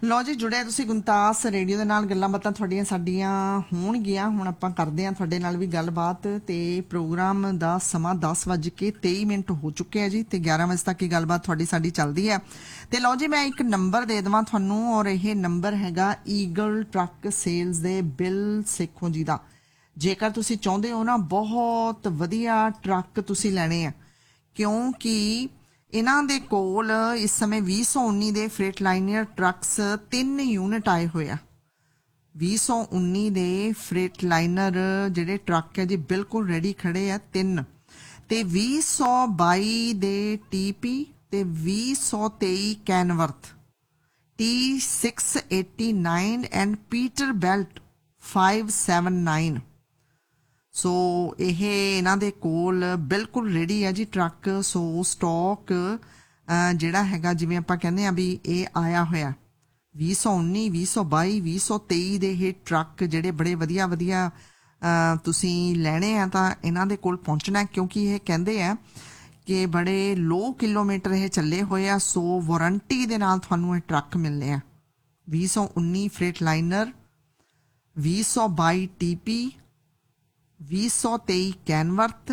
ਲਓ ਜੀ, ਜੁੜਿਆ ਤੁਸੀਂ ਗੁੰਤਾਸ ਰੇਡੀਓ ਦੇ ਨਾਲ। ਗੱਲਾਂ ਬਾਤਾਂ ਤੁਹਾਡੀਆਂ ਸਾਡੀਆਂ ਹੋਣਗੀਆਂ। ਹੁਣ ਆਪਾਂ ਕਰਦੇ ਹਾਂ ਤੁਹਾਡੇ ਨਾਲ ਵੀ ਗੱਲਬਾਤ। ਤੇ ਪ੍ਰੋਗਰਾਮ ਦਾ ਸਮਾਂ 10:23 ਹੋ ਚੁੱਕੇ ਆ ਜੀ, ਤੇ 11 ਵਜੇ ਤੱਕ ਹੀ ਗੱਲਬਾਤ ਤੁਹਾਡੀ ਸਾਡੀ ਚੱਲਦੀ ਹੈ। ਤੇ ਲਓ ਜੀ, ਮੈਂ ਇੱਕ ਨੰਬਰ ਦੇ ਦੇਵਾਂ ਤੁਹਾਨੂੰ, ਔਰ ਇਹ ਨੰਬਰ ਹੈਗਾ ਈਗਲ ਟਰੱਕ ਸੇਲਸ ਦੇ ਬਿਲ ਸੇਖੋਂ ਜੀ ਦਾ। ਜੇਕਰ ਤੁਸੀਂ ਚਾਹੁੰਦੇ ਹੋ ਨਾ ਬਹੁਤ ਵਧੀਆ ਟਰੱਕ ਤੁਸੀਂ ਲੈਣੇ ਆ, ਕਿਉਂਕਿ ਇਹਨਾਂ ਦੇ ਕੋਲ ਇਸ ਸਮੇਂ 2019 ਦੇ ਫਰੇਟ ਲਾਈਨਰ ਟਰੱਕਸ 3 ਯੂਨਿਟ ਆਏ ਹੋਏ ਆ। 2019 ਦੇ ਫਰੇਟ ਲਾਈਨਰ ਜਿਹੜੇ ਟਰੱਕ ਹੈ ਜੀ ਬਿਲਕੁਲ ਰੈਡੀ ਖੜੇ ਆ 3, ਤੇ 2022 ਦੇ TP ਤੇ 2023 Kenworth T689 and Peter belt 579। ਸੋ ਇਹ ਇਹਨਾਂ ਦੇ ਕੋਲ ਬਿਲਕੁਲ ਰੈਡੀ ਹੈ ਜੀ ਟਰੱਕ। ਸੋ ਸਟਾਕ ਜਿਹੜਾ ਹੈਗਾ, ਜਿਵੇਂ ਆਪਾਂ ਕਹਿੰਦੇ ਆ ਵੀ ਇਹ ਆਇਆ ਹੋਇਆ 2019 2022 2023 ਦੇ ਇਹ ਟਰੱਕ ਜਿਹੜੇ ਬੜੇ ਵਧੀਆ ਵਧੀਆ ਤੁਸੀਂ ਲੈਣੇ ਆ ਤਾਂ ਇਹਨਾਂ ਦੇ ਕੋਲ ਪਹੁੰਚਣਾ, ਕਿਉਂਕਿ ਇਹ ਕਹਿੰਦੇ ਆ ਕਿ ਬੜੇ ਲੋ ਕਿਲੋਮੀਟਰ ਇਹ ਚੱਲੇ ਹੋਏ ਆ। ਸੋ ਵਾਰੰਟੀ ਦੇ ਨਾਲ ਤੁਹਾਨੂੰ ਇਹ ਟਰੱਕ ਮਿਲਨੇ ਆ। 2019 fret liner, 2022 TP, 2023 Kenworth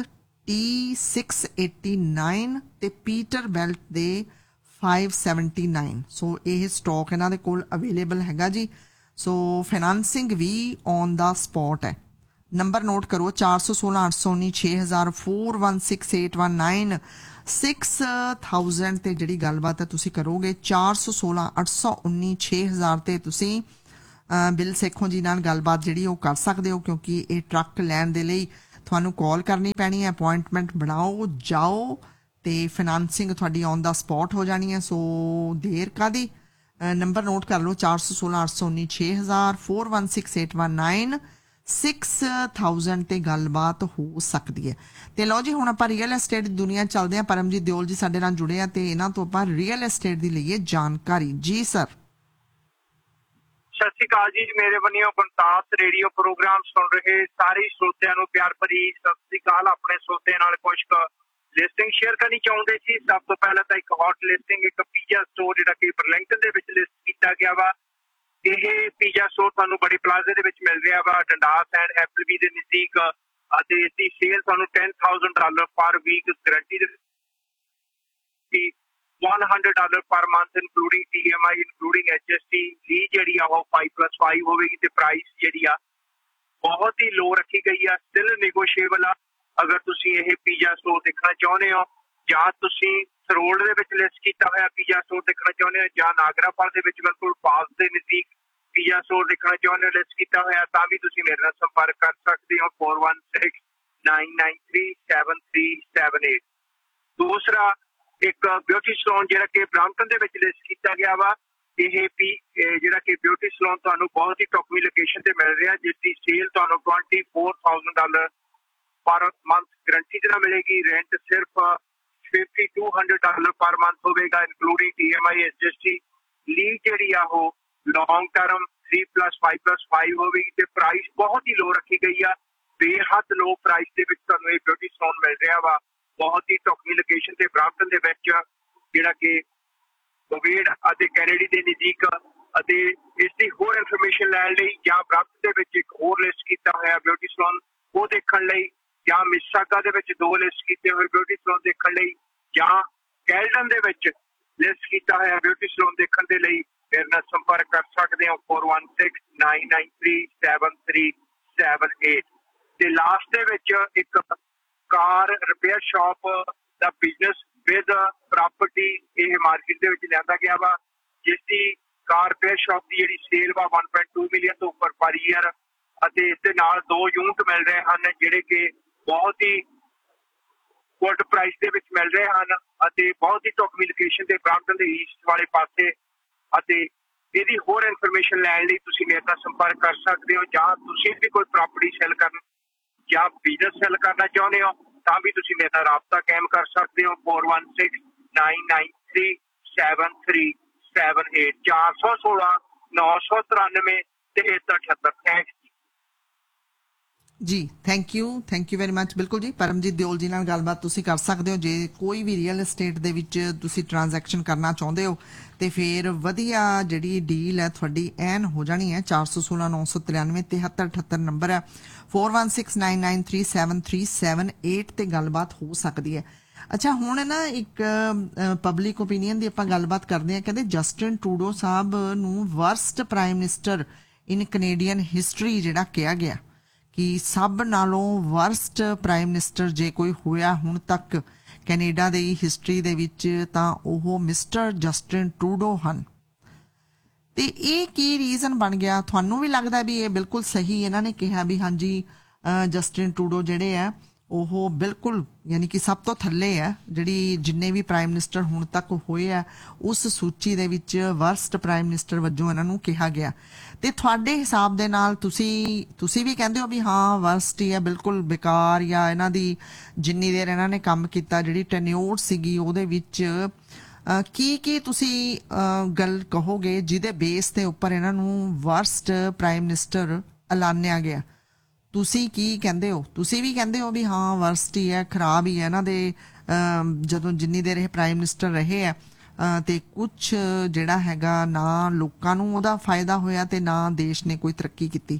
T689 ਤੇ ਪੀਟਰ ਬੈਲਟ ਦੇ 579। ਸੋ ਇਹ ਸਟਾਕ ਇਹਨਾਂ ਦੇ ਕੋਲ ਅਵੇਲੇਬਲ ਹੈਗਾ ਜੀ। ਸੋ ਫਾਈਨਾਂਸਿੰਗ ਵੀ ਔਨ ਦਾ ਸਪੌਟ ਹੈ। ਨੰਬਰ ਨੋਟ ਕਰੋ 416 819 6000 416819 6000 ਤੇ ਜਿਹੜੀ ਗੱਲਬਾਤ ਹੈ ਤੁਸੀਂ ਕਰੋਗੇ 416 819 6000 ਤੇ ਤੁਸੀਂ ਬਿਲ ਸੇਖੋਂ ਜੀ ਨਾਲ ਗੱਲਬਾਤ ਜਿਹੜੀ ਉਹ ਕਰ ਸਕਦੇ ਹੋ, ਕਿਉਂਕਿ ਇਹ ਟਰੱਕ ਲੈਣ ਦੇ ਲਈ ਤੁਹਾਨੂੰ ਕਾਲ ਕਰਨੀ ਪੈਣੀ ਹੈ। ਅਪੁਆਇੰਟਮੈਂਟ ਬਣਾਓ, ਜਾਓ, ਤੇ ਫਾਈਨਾਂਸਿੰਗ ਤੁਹਾਡੀ ਔਨ ਦਾ ਸਪੌਟ ਹੋ ਜਾਣੀ ਹੈ। ਸੋ ਦੇਰ ਕਾਹਦੀ, ਨੰਬਰ ਨੋਟ ਕਰ ਲਓ 416 819 6000 416819 6000 ਤੇ ਗੱਲਬਾਤ ਹੋ ਸਕਦੀ ਹੈ। ਤੇ ਲਓ ਜੀ, ਹੁਣ ਆਪਾਂ ਰੀਅਲ ਐਸਟੇਟ ਦੀ ਦੁਨੀਆ ਚੱਲਦੇ ਹਾਂ। ਪਰਮਜੀਤ ਦਿਓਲ ਜੀ ਸਾਡੇ ਨਾਲ ਜੁੜੇ ਆ ਤੇ ਇਹਨਾਂ ਤੋਂ ਆਪਾਂ ਰੀਅਲ ਐਸਟੇਟ ਦੀ ਲਈਏ ਜਾਣਕਾਰੀ। ਜੀ ਸਰ। ਸਤਿ ਸ਼੍ਰੀ ਅਕਾਲ ਜੀ। ਮੇਰੇ ਵੱਲੋਂ ਗੁੰਤਾਸ ਰੇਡੀਓ ਪ੍ਰੋਗਰਾਮ ਸੁਣ ਰਹੇ ਸਾਰੇ ਸਰੋਤਿਆਂ ਨੂੰ ਪਿਆਰ ਭਰੀ ਸਤਿ ਸ਼੍ਰੀ ਅਕਾਲ। ਆਪਣੇ ਸਰੋਤਿਆਂ ਨਾਲ ਕੁਝ ਲਿਸਟਿੰਗ ਸ਼ੇਅਰ ਕਰਨੀ ਚਾਹੁੰਦੇ ਸੀ। ਸਭ ਤੋਂ ਪਹਿਲਾਂ ਤਾਂ ਇੱਕ ਹੌਟ ਲਿਸਟਿੰਗ, ਇੱਕ ਪੀਜ਼ਾ ਸਟੋਰ ਜਿਹੜਾ ਕਿ ਬਰਲਿੰਗਟਨ ਦੇ ਵਿੱਚ ਲਿਸਟ ਕੀਤਾ ਗਿਆ ਵਾ। ਇਹ ਪੀਜ਼ਾ ਸਟੋਰ ਤੁਹਾਨੂੰ ਬੜੇ ਪਲਾਜ਼ੇ ਦੇ ਵਿੱਚ ਮਿਲ ਰਿਹਾ ਵਾ, ਡੰਡਾਸ ਐਂਡ ਐਪਲਬੀ ਦੇ ਨਜ਼ਦੀਕ, ਅਤੇ ਇਸਦੀ ਸੇਲ ਤੁਹਾਨੂੰ $10,000 ਪਰ ਵੀਕ ਗਰੰਟੀ ਦੇ $100 per month including TMI including HST। ਲੀ ਜਿਹੜੀ ਆ ਉਹ 5+5 ਹੋਵੇਗੀ ਤੇ ਪ੍ਰਾਈਸ ਜਿਹੜੀ ਆ ਬਹੁਤ ਹੀ ਲੋ ਰੱਖੀ ਗਈ ਆ, ਸਟਿਲ ਨੈਗੋਸ਼ੀਏਬਲ ਆ। ਅਗਰ ਤੁਸੀਂ ਇਹ ਪੀਜ਼ਾ ਸਟੋਰ ਦੇਖਣਾ ਚਾਹੁੰਦੇ ਹੋ, ਜਾਂ ਤੁਸੀਂ ਸਰੋਲ ਦੇ ਵਿੱਚ ਲਿਸਟ ਕੀਤਾ ਹੋਇਆ ਪੀਜ਼ਾ ਸਟੋਰ ਦੇਖਣਾ ਚਾਹੁੰਦੇ ਹੋ, ਜਾਂ ਨਾਗਰਾਪੁਰ ਦੇ ਵਿੱਚ ਬਿਲਕੁਲ ਪਾਸ ਦੇ ਨਜ਼ਦੀਕ ਪੀਜ਼ਾ ਸਟੋਰ ਦੇਖਣਾ ਚਾਹੁੰਦੇ ਹੋ ਲਿਸਟ ਕੀਤਾ ਹੋਇਆ, ਤਾਂ ਵੀ ਤੁਸੀਂ ਮੇਰੇ ਨਾਲ ਸੰਪਰਕ ਕਰ ਸਕਦੇ ਹੋ 4169937378। ਦੂਸਰਾ ਇੱਕ ਬਿਊਟੀ ਸਲੂਨ ਜਿਹੜਾ ਕਿ ਬ੍ਰਾਂਪਟਨ ਦੇ ਵਿੱਚ ਲਿਸਟ ਕੀਤਾ ਗਿਆ ਵਾ। ਇਹ ਜਿਹੜਾ ਕਿ ਬਿਊਟੀ ਸਲੂਨ ਤੁਹਾਨੂੰ ਬਹੁਤ ਹੀ ਟੌਪੀ ਲੋਕੇਸ਼ਨ ਤੇ ਮਿਲ ਰਿਹਾ, ਜਿਸ ਦੀ ਸੇਲ ਤੁਹਾਨੂੰ $24,000 ਪਰ ਮੰਥ ਗਰੰਟੀ ਦੇ ਨਾਲ ਮਿਲੇਗੀ। ਰੈਂਟ ਸਿਰਫ $5,200 ਪਰ ਮੰਥ ਹੋਵੇਗਾ ਇਨਕਲੂਡਿੰਗ TMI HST। ਲੀ ਜਿਹੜੀ ਆ ਉਹ ਲੌਂਗ ਟਰਮ 3+5+5 ਹੋਵੇਗੀ ਤੇ ਪ੍ਰਾਈਸ ਬਹੁਤ ਹੀ ਲੋ ਰੱਖੀ ਗਈ ਆ। ਬੇਹੱਦ ਲੋ ਪ੍ਰਾਈਸ ਦੇ ਵਿੱਚ ਤੁਹਾਨੂੰ ਇਹ ਬਿਊਟੀ ਸਲੂਨ ਮਿਲ ਰਿਹਾ ਵਾ, ਬਹੁਤ ਹੀ ਟੌਪੀ ਲੋਕੇਸ਼ਨ ਤੇ ਬ੍ਰਾਂਪਟਨ ਦੇ ਵਿੱਚ, ਜਿਹੜਾ ਕਿ ਕੋਵਿਡ ਅਤੇ ਕੈਨੇਡੀ ਦੇ ਨਜ਼ਦੀਕ। ਅਤੇ ਇਸ ਦੀ ਹੋਰ ਇਨਫੋਰਮੇਸ਼ਨ ਲੈਣ ਲਈ ਜਾਂ ਬ੍ਰਾਂਪਟਨ ਦੇ ਵਿੱਚ ਇੱਕ ਹੋਰ ਲਿਸਟ ਕੀਤਾ ਹੋਇਆ ਬਿਊਟੀ ਸਲੂਨ ਉਹ ਦੇਖਣ ਲਈ, ਜਾਂ ਮਿਸਿਸਾਗਾ ਦੇ ਵਿੱਚ 2 ਲਿਸਟ ਕੀਤੇ ਹੋਏ ਬਿਊਟੀ ਸਲੂਨ ਦੇਖਣ ਲਈ, ਜਾਂ ਕੈਲਡਨ ਦੇ ਵਿੱਚ ਲਿਸਟ ਕੀਤਾ ਹੋਇਆ ਬਿਊਟੀ ਸਲੂਨ ਦੇਖਣ ਦੇ ਲਈ ਮੇਰੇ ਨਾਲ ਸੰਪਰਕ ਕਰ ਸਕਦੇ ਹੋ 4169937378। ਤੇ ਲਾਸਟ ਦੇ ਵਿੱਚ ਇੱਕ ਕਾਰ repair shop the business with property ਇਹ ਮਾਰਕੀਟ ਦੇ ਵਿੱਚ ਲਿਆਂਦਾ ਗਿਆ ਵਾ, ਜਿਸ ਦੀ ਕਾਰ ਰਿਪੇਅਰ ਸ਼ਾਪ ਦੀ ਜਿਹੜੀ ਸੇਲ ਵਾ 1.2 ਮਿਲੀਅਨ ਤੋਂ ਉੱਪਰ ਪਰ ਈਅਰ, ਅਤੇ ਇਸ ਦੇ ਨਾਲ 2 ਯੂਨਿਟ ਮਿਲ ਰਹੇ ਹਨ ਜਿਹੜੇ ਕਿ ਬਹੁਤ ਹੀ ਗੁੱਡ ਪ੍ਰਾਈਸ ਦੇ ਵਿੱਚ ਮਿਲ ਰਹੇ ਹਨ, ਅਤੇ ਬਹੁਤ ਹੀ ਟੌਪੀ ਲੋਕੇਸ਼ਨ ਤੇ ਬ੍ਰਾਂਪਟਨ ਦੇ ਈਸਟ ਵਾਲੇ ਪਾਸੇ। ਅਤੇ ਇਹਦੀ ਹੋਰ ਇਨਫੋਰਮੇਸ਼ਨ ਲੈਣ ਲਈ ਤੁਸੀਂ ਮੇਰੇ ਨਾਲ ਸੰਪਰਕ ਕਰ ਸਕਦੇ ਹੋ, ਜਾਂ ਤੁਸੀਂ ਵੀ ਕੋਈ ਪ੍ਰਾਪਰਟੀ ਸੈਲ ਕਰਨਾ ਜਾਂ ਬਿਜ਼ਨਸ ਸੈਲ ਕਰਨਾ ਚਾਹੁੰਦੇ ਹੋ ਤਾਂ ਵੀ ਤੁਸੀਂ ਮੇਰੇ ਨਾਲ ਰਾਬਤਾ ਕਾਇਮ ਕਰ ਸਕਦੇ ਹੋ 4169937378 416 993 7378। ਥੈਂਕਸ। ਜੀ ਥੈਂਕ ਯੂ ਵੈਰੀ ਮੱਚ। ਬਿਲਕੁਲ ਜੀ, ਪਰਮਜੀਤ ਦਿਓਲ ਜੀ ਨਾਲ ਗੱਲਬਾਤ ਤੁਸੀਂ ਕਰ ਸਕਦੇ ਹੋ। ਜੇ ਕੋਈ ਵੀ ਰੀਅਲ ਏਸਟੇਟ ਦੇ ਵਿੱਚ ਤੁਸੀਂ ਟ੍ਰਾਂਜੈਕਸ਼ਨ ਕਰਨਾ ਚਾਹੁੰਦੇ ਹੋ ਤੇ ਫਿਰ ਵਧੀਆ ਜਿਹੜੀ ਡੀਲ ਹੈ ਤੁਹਾਡੀ ਐਨ ਹੋ ਜਾਣੀ ਹੈ। 416 993 7378 ਨੰਬਰ ਹੈ, 4169937378 ਤੇ ਗੱਲਬਾਤ ਹੋ ਸਕਦੀ ਹੈ। ਅੱਛਾ, ਹੁਣ ਨਾ ਇੱਕ ਪਬਲਿਕ ਓਪੀਨੀਅਨ ਦੀ ਆਪਾਂ ਗੱਲਬਾਤ ਕਰਦੇ ਹਾਂ। ਕਹਿੰਦੇ ਜਸਟਿਨ ਟਰੂਡੋ ਸਾਹਿਬ ਨੂੰ ਵਰਸਟ ਪ੍ਰਾਈਮ ਮਿਨਿਸਟਰ ਇਨ ਕੈਨੇਡੀਅਨ ਹਿਸਟਰੀ ਜਿਹੜਾ ਕਿਹਾ ਗਿਆ ਕਿ ਸਭ ਨਾਲੋਂ ਵਰਸਟ ਪ੍ਰਾਈਮ ਮਿਨਿਸਟਰ ਜੇ ਕੋਈ ਹੋਇਆ ਹੁਣ ਤੱਕ ਕੈਨੇਡਾ ਦੀ ਹਿਸਟਰੀ ਦੇ ਵਿੱਚ ਤਾਂ ਉਹ ਮਿਸਟਰ ਜਸਟਿਨ ਟਰੂਡੋ ਹਨ। ਤੇ ਇਹ ਕੀ ਰੀਜ਼ਨ ਬਣ ਗਿਆ? ਤੁਹਾਨੂੰ ਵੀ ਲੱਗਦਾ ਵੀ ਇਹ ਬਿਲਕੁਲ ਸਹੀ ਇਹਨਾਂ ਨੇ ਕਿਹਾ ਵੀ ਹਾਂਜੀ ਜਸਟਿਨ ਟਰੂਡੋ ਜਿਹੜੇ ਆ ਉਹ ਬਿਲਕੁਲ ਯਾਨੀ ਕਿ ਸਭ ਤੋਂ ਥੱਲੇ ਹੈ, ਜਿਹੜੀ ਜਿੰਨੇ ਵੀ ਪ੍ਰਾਈਮ ਮਿਨਿਸਟਰ ਹੁਣ ਤੱਕ ਹੋਏ ਆ ਉਸ ਸੂਚੀ ਦੇ ਵਿੱਚ ਵਰਸਟ ਪ੍ਰਾਈਮ ਮਿਨਿਸਟਰ ਵਜੋਂ ਇਹਨਾਂ ਨੂੰ ਕਿਹਾ ਗਿਆ। ਤੇ ਤੁਹਾਡੇ ਹਿਸਾਬ ਦੇ ਨਾਲ ਤੁਸੀਂ ਵੀ ਕਹਿੰਦੇ ਹੋ ਵੀ ਹਾਂ ਵਰਸਟ ਹੀ ਹੈ, ਬਿਲਕੁਲ ਬੇਕਾਰ, ਜਾਂ ਇਹਨਾਂ ਦੀ ਜਿੰਨੀ ਦੇਰ ਇਹਨਾਂ ਨੇ ਕੰਮ ਕੀਤਾ ਜਿਹੜੀ ਟੈਨਿਓਰ ਸੀਗੀ ਉਹਦੇ ਵਿੱਚ ਕੀ ਤੁਸੀਂ ਗੱਲ ਕਹੋਗੇ ਜਿਹਦੇ ਬੇਸ ਦੇ ਉੱਪਰ ਇਹਨਾਂ ਨੂੰ ਵਰਸਟ ਪ੍ਰਾਈਮ ਮਿਨਿਸਟਰ ਐਲਾਨਿਆ ਗਿਆ? ਤੁਸੀਂ ਕੀ ਕਹਿੰਦੇ ਹੋ? ਤੁਸੀਂ ਵੀ ਕਹਿੰਦੇ ਹੋ ਵੀ ਹਾਂ ਵਰਸਟ ਹੀ ਹੈ, ਖਰਾਬ ਹੀ ਹੈ ਇਹਨਾਂ ਦੇ ਜਦੋਂ ਜਿੰਨੀ ਦੇਰ ਇਹ ਪ੍ਰਾਈਮ ਮਿਨਿਸਟਰ ਰਹੇ ਆ ਤੇ ਕੁਛ ਜਿਹੜਾ ਹੈਗਾ ਨਾ ਲੋਕਾਂ ਨੂੰ ਉਹਦਾ ਫਾਇਦਾ ਹੋਇਆ ਤੇ ਨਾ ਦੇਸ਼ ਨੇ ਕੋਈ ਤਰੱਕੀ ਕੀਤੀ,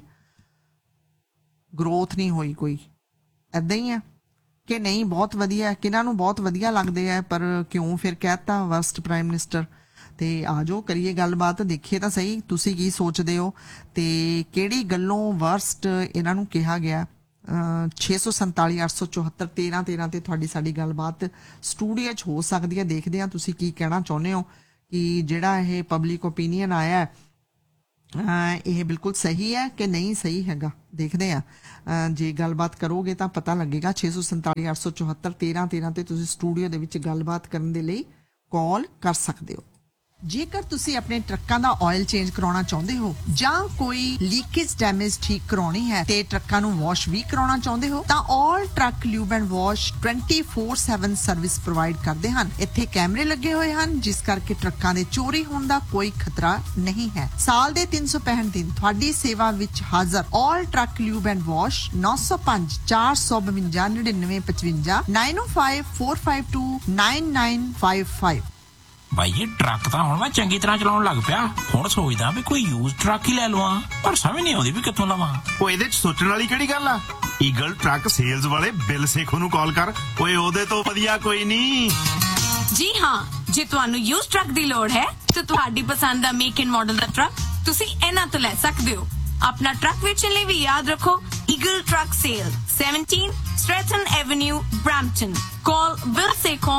ਗਰੋਥ ਨਹੀਂ ਹੋਈ ਕੋਈ, ਏਦਾਂ ਹੀ ਆ ਕਿ ਨਹੀਂ ਬਹੁਤ ਵਧੀਆ? ਕਿਹਨਾਂ ਨੂੰ ਬਹੁਤ ਵਧੀਆ ਲੱਗਦੇ ਆ ਪਰ ਕਿਉਂ ਫਿਰ ਕਹਿਤਾ ਵਰਸਟ ਪ੍ਰਾਈਮ ਮਿਨਿਸਟਰ? ਤੇ ਆ ਜਾਓ ਕਰੀਏ ਗੱਲਬਾਤ, ਦੇਖੀਏ ਤਾਂ ਸਹੀ ਤੁਸੀਂ ਕੀ ਸੋਚਦੇ ਹੋ ਤੇ ਕਿਹੜੀ ਗੱਲੋਂ ਵਰਸਟ ਇਹਨਾਂ ਨੂੰ ਕਿਹਾ ਗਿਆ। 647 874 1313 ਤੇ ਤੁਹਾਡੀ ਸਾਡੀ ਗੱਲਬਾਤ ਸਟੂਡੀਓ 'ਚ ਹੋ ਸਕਦੀ ਹੈ। ਦੇਖਦੇ ਹਾਂ ਤੁਸੀਂ ਕੀ ਕਹਿਣਾ ਚਾਹੁੰਦੇ ਹੋ ਕਿ ਜਿਹੜਾ ਇਹ ਪਬਲਿਕ ਓਪੀਨੀਅਨ ਆਇਆ ਇਹ ਬਿਲਕੁਲ ਸਹੀ ਹੈ ਕਿ ਨਹੀਂ ਸਹੀ ਹੈਗਾ। ਦੇਖਦੇ ਹਾਂ, ਜੇ ਗੱਲਬਾਤ ਕਰੋਗੇ ਤਾਂ ਪਤਾ ਲੱਗੇਗਾ। 647 874 1313 ਤੇ ਤੁਸੀਂ ਸਟੂਡੀਓ ਦੇ ਵਿੱਚ ਗੱਲਬਾਤ ਕਰਨ ਦੇ ਲਈ ਕਾਲ ਕਰ ਸਕਦੇ ਹੋ। ਜੇਕਰ ਤੁਸੀਂ ਆਪਣੇ ਟਰੱਕਾਂ ਦਾ ਆਇਲ ਚੇਂਜ ਕਰਾਉਣਾ ਚਾਹੁੰਦੇ ਹੋ ਜਾਂ ਕੋਈ ਲੀਕੇਜ ਡੈਮੇਜ ਠੀਕ ਕਰਾਉਣੀ ਹੈ ਤੇ ਟਰੱਕਾਂ ਨੂੰ ਵਾਸ਼ ਵੀ ਕਰਾਉਣਾ ਚਾਹੁੰਦੇ ਹੋ ਤਾਂ ਆਲ truck lube and wash 24/7 service provide ਕਰਦੇ ਹਨ। ਇੱਥੇ ਕੈਮਰੇ ਲੱਗੇ ਹੋਏ ਹਨ ਜਿਸ ਕਰਕੇ ਟਰੱਕਾਂ ਦੇ ਚੋਰੀ ਹੋਣ ਦਾ ਕੋਈ ਖਤਰਾ ਨਹੀਂ ਹੈ। ਸਾਲ ਦੇ 365 ਦਿਨ ਤੁਹਾਡੀ ਸੇਵਾ ਵਿੱਚ ਹਾਜ਼ਰ ਆਲ ਟਰੱਕ ਲਿਊਬ ਐਂਡ ਵਾਸ਼ 905 452 9955 905 452 9955। ਭਾਈ ਇਹ ਟਰੱਕ ਤਾਂ ਹੁਣ ਮੈਂ ਚੰਗੀ ਤਰ੍ਹਾਂ ਚਲਾਉਣ ਲੱਗ ਪਿਆ। ਹੁਣ ਸੋਚਦਾ ਵੀ ਕੋਈ ਯੂਜ਼ ਟਰੱਕ ਹੀ ਲੈ ਲਵਾਂ, ਪਰ ਸਮਝ ਨਹੀਂ ਆਉਂਦੀ ਵੀ ਕਿੱਥੋਂ ਲਵਾਂ। ਉਹ ਇਹਦੇ 'ਚ ਸੋਚਣ ਵਾਲੀ ਕਿਹੜੀ ਗੱਲ ਆ? ਈਗਲ ਟਰੱਕ ਸੇਲਜ਼ ਵਾਲੇ ਬਿਲ ਸੇਖੋ ਨੂੰ ਕਾਲ ਕਰ। ਓਏ ਉਹਦੇ ਤੋਂ ਵਧੀਆ ਕੋਈ ਨਹੀਂ। ਜੀ ਹਾਂ, ਜੇ ਤੁਹਾਨੂੰ ਯੂਜ਼ ਟਰੱਕ ਦੀ ਲੋੜ ਹੈ ਤਾਂ ਤੁਹਾਡੀ ਪਸੰਦ ਦਾ make and model the truck ਤੁਸੀਂ ਇਹਨਾਂ ਤੋਂ ਲੈ ਸਕਦੇ ਹੋ। ਆਪਣਾ ਟਰੱਕ ਵੇਚਣ ਲਈ ਵੀ ਯਾਦ ਰੱਖੋ eagle truck sale 17 Stratton Avenue, Brampton. Call Bill Sekhon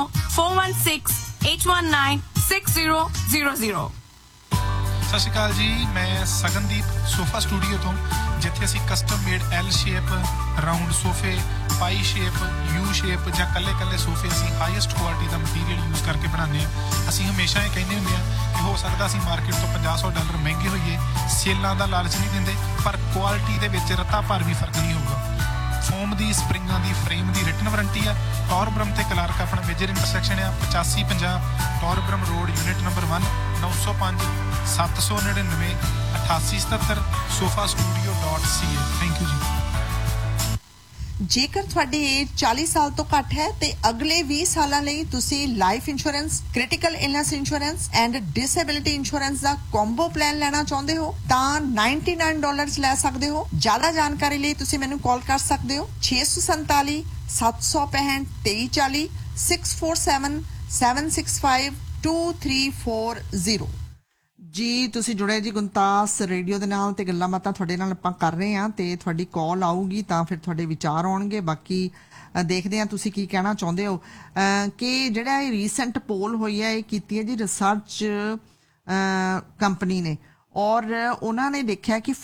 416-819-6000। ਸਤਿ ਸ਼੍ਰੀ ਅਕਾਲ ਜੀ, ਮੈਂ ਸਗਨਦੀਪ ਸੋਫਾ ਸਟੂਡੀਓ ਤੋਂ, ਜਿੱਥੇ ਅਸੀਂ custom made L shape, round ਸੋਫੇ, ਪਾਈ ਸ਼ੇਪ, ਯੂ ਸ਼ੇਪ ਜਾਂ ਕੱਲੇ ਸੋਫੇ ਅਸੀਂ ਹਾਈਐਸਟ ਕੁਆਲਿਟੀ ਦਾ ਮਟੀਰੀਅਲ ਯੂਜ਼ ਕਰਕੇ ਬਣਾਉਂਦੇ ਹਾਂ। ਅਸੀਂ ਹਮੇਸ਼ਾ ਇਹ ਕਹਿੰਦੇ ਹੁੰਦੇ ਹਾਂ ਕਿ ਹੋ ਸਕਦਾ ਅਸੀਂ ਮਾਰਕੀਟ ਤੋਂ $50-100 ਮਹਿੰਗੇ ਹੋਈਏ, ਸੇਲਾਂ ਦਾ ਲਾਲਚ ਨਹੀਂ ਦਿੰਦੇ, ਪਰ ਕੁਆਲਿਟੀ ਦੇ ਵਿੱਚ ਰੱਤਾ ਭਰ ਵੀ ਫਰਕ ਨਹੀਂ ਹੋਊਗਾ। ਫੋਮ ਦੀ, ਸਪਰਿੰਗਾਂ ਦੀ, ਫਰੇਮ ਦੀ ਰਿਟਨ ਵਾਰੰਟੀ ਆ। ਟੌਰਬਰਮ ਤੇ ਕਲਾਰਕ ਆਪਣਾ ਮੇਜਰ ਇੰਟਰਸੈਕਸ਼ਨ ਆ 8550 ਟੌਰਬਰਮ road, unit number 1, 905 799 8877 sofastudio.ca। Thank you ਜੀ। ਜੇਕਰ ਤੁਹਾਡੀ ਏਜ 40 ਸਾਲ ਤੋਂ ਘੱਟ ਹੈ ਤੇ ਅਗਲੇ 20 ਸਾਲਾਂ ਲਈ ਤੁਸੀਂ life insurance, critical illness insurance and disability insurance the combo plan ਲੈਣਾ ਚਾਹੁੰਦੇ ਹੋ ਤਾਂ $99 ਲੈ ਸਕਦੇ ਹੋ। ਜ਼ਿਆਦਾ ਜਾਣਕਾਰੀ ਲਈ ਤੁਸੀਂ ਮੈਨੂੰ ਕਾਲ ਕਰ ਸਕਦੇ ਹੋ 647 765 2340 647 765 2340। ਜੀ ਤੁਸੀਂ ਜੁੜੇ ਜੀ ਗੁੰਤਾਸ ਰੇਡੀਓ ਦੇ ਨਾਲ ਤੇ ਗੱਲਾਂ ਬਾਤਾਂ ਤੁਹਾਡੇ ਨਾਲ ਆਪਾਂ ਕਰ ਰਹੇ ਹਾਂ ਤੇ ਤੁਹਾਡੀ ਕਾਲ ਆਊਗੀ ਤਾਂ ਫਿਰ ਤੁਹਾਡੇ ਵਿਚਾਰ ਆਉਣਗੇ। ਬਾਕੀ ਦੇਖਦੇ ਹਾਂ ਤੁਸੀਂ ਕੀ ਕਹਿਣਾ ਚਾਹੁੰਦੇ ਹੋ ਕਿ ਜਿਹੜਾ ਇਹ ਰੀਸੈਂਟ ਪੋਲ ਹੋਈ ਹੈ ਇਹ ਕੀਤੀ ਹੈ ਜੀ ਰਿਸਰਚ ਕੰਪਨੀ ਨੇ ਔਰ ਉਹਨਾਂ ਨੇ ਦੇਖਿਆ ਕਿ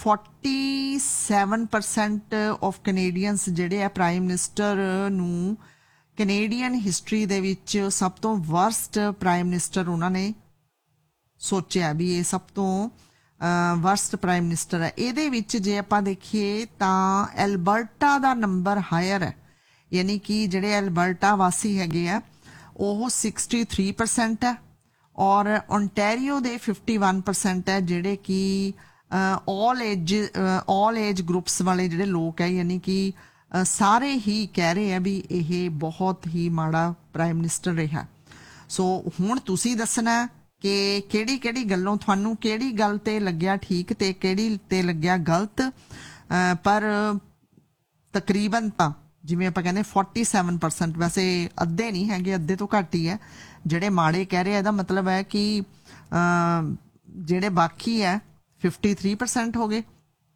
47% ਆਫ ਕੈਨੇਡੀਅਨਸ ਜਿਹੜੇ ਆ ਪ੍ਰਾਈਮ ਮਿਨਿਸਟਰ ਨੂੰ ਕੈਨੇਡੀਅਨ ਹਿਸਟਰੀ ਦੇ ਵਿੱਚ ਸਭ ਤੋਂ ਵਰਸਟ ਪ੍ਰਾਈਮ ਮਿਨਿਸਟਰ ਉਹਨਾਂ ਨੇ ਸੋਚਿਆ ਵੀ ਇਹ ਸਭ ਤੋਂ ਵਰਸਟ ਪ੍ਰਾਈਮ ਮਿਨਿਸਟਰ ਹੈ। ਇਹਦੇ ਵਿੱਚ ਜੇ ਆਪਾਂ ਦੇਖੀਏ ਤਾਂ ਐਲਬਰਟਾ ਦਾ ਨੰਬਰ ਹਾਇਰ ਹੈ, ਯਾਨੀ ਕਿ ਜਿਹੜੇ ਐਲਬਰਟਾ ਵਾਸੀ ਹੈਗੇ ਆ ਉਹ 63% ਹੈ ਔਰ ਓਨਟਾਰੀਓ ਦੇ 51% ਹੈ ਜਿਹੜੇ ਕਿ ਆਲ ਏਜ ਗਰੁੱਪਸ ਵਾਲੇ ਜਿਹੜੇ ਲੋਕ ਹੈ, ਯਾਨੀ ਕਿ ਸਾਰੇ ਹੀ ਕਹਿ ਰਹੇ ਆ ਵੀ ਇਹ ਬਹੁਤ ਹੀ ਮਾੜਾ ਪ੍ਰਾਈਮ ਮਿਨਿਸਟਰ ਰਿਹਾ। ਸੋ ਹੁਣ ਤੁਸੀਂ ਦੱਸਣਾ ਕਿ ਕਿਹੜੀ ਕਿਹੜੀ ਗੱਲੋਂ ਤੁਹਾਨੂੰ ਕਿਹੜੀ ਗੱਲ ਤੇ ਲੱਗਿਆ ਠੀਕ ਤੇ ਕਿਹੜੀ ਤੇ ਲੱਗਿਆ ਗਲਤ। ਪਰ ਤਕਰੀਬਨ ਤਾਂ ਜਿਵੇਂ ਆਪਾਂ ਕਹਿੰਦੇ 47%, ਵੈਸੇ ਅੱਧੇ ਨਹੀਂ ਹੈਗੇ, ਅੱਧੇ ਤੋਂ ਘੱਟ ਹੀ ਹੈ ਜਿਹੜੇ ਮਾੜੇ ਕਹਿ ਰਹੇ। ਇਹਦਾ ਮਤਲਬ ਹੈ ਕਿ ਜਿਹੜੇ ਬਾਕੀ ਹੈ 53% ਹੋ ਗਏ।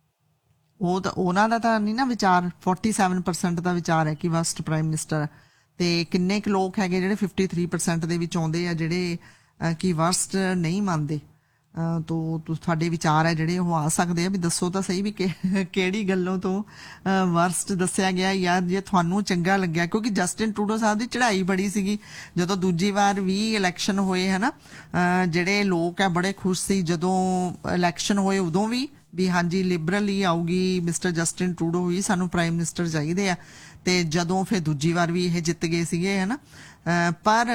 ਉਹ ਤਾਂ ਉਹਨਾਂ ਦਾ ਤਾਂ ਨਹੀਂ ਨਾ ਵਿਚਾਰ, 47% ਦਾ ਵਿਚਾਰ ਹੈ ਕਿ ਵਰਸਟ ਪ੍ਰਾਈਮ ਮਿਨਿਸਟਰ। ਤੇ ਕਿੰਨੇ ਕੁ ਲੋਕ ਹੈਗੇ ਜਿਹੜੇ 53% ਦੇ ਵਿੱਚ ਆਉਂਦੇ ਆ ਜਿਹੜੇ ਕਿ ਵਰਸਟ ਨਹੀਂ ਮੰਨਦੇ। ਤੁਹਾਡੇ ਵਿਚਾਰ ਹੈ ਜਿਹੜੇ ਉਹ ਆ ਸਕਦੇ ਆ, ਵੀ ਦੱਸੋ ਤਾਂ ਸਹੀ ਵੀ ਕਿਹੜੀ ਗੱਲੋਂ ਤੋਂ ਵਰਸਟ ਦੱਸਿਆ ਗਿਆ ਜਾਂ ਜੇ ਤੁਹਾਨੂੰ ਚੰਗਾ ਲੱਗਿਆ। ਕਿਉਂਕਿ ਜਸਟਿਨ ਟਰੂਡੋ ਸਾਹਿਬ ਦੀ ਚੜ੍ਹਾਈ ਬੜੀ ਸੀਗੀ ਜਦੋਂ ਦੂਜੀ ਵਾਰ ਵੀ ਇਲੈਕਸ਼ਨ ਹੋਏ, ਹੈ ਨਾ। ਜਿਹੜੇ ਲੋਕ ਹੈ ਬੜੇ ਖੁਸ਼ ਸੀ ਜਦੋਂ ਇਲੈਕਸ਼ਨ ਹੋਏ, ਉਦੋਂ ਵੀ ਹਾਂਜੀ ਲਿਬਰਲ ਹੀ ਆਊਗੀ, ਮਿਸਟਰ ਜਸਟਿਨ ਟਰੂਡੋ ਹੀ ਸਾਨੂੰ ਪ੍ਰਾਈਮ ਮਿਨਿਸਟਰ ਚਾਹੀਦੇ ਆ। ਤੇ ਜਦੋਂ ਫਿਰ ਦੂਜੀ ਵਾਰ ਵੀ ਇਹ ਜਿੱਤ ਗਏ ਸੀਗੇ, ਹੈ ਨਾ। ਪਰ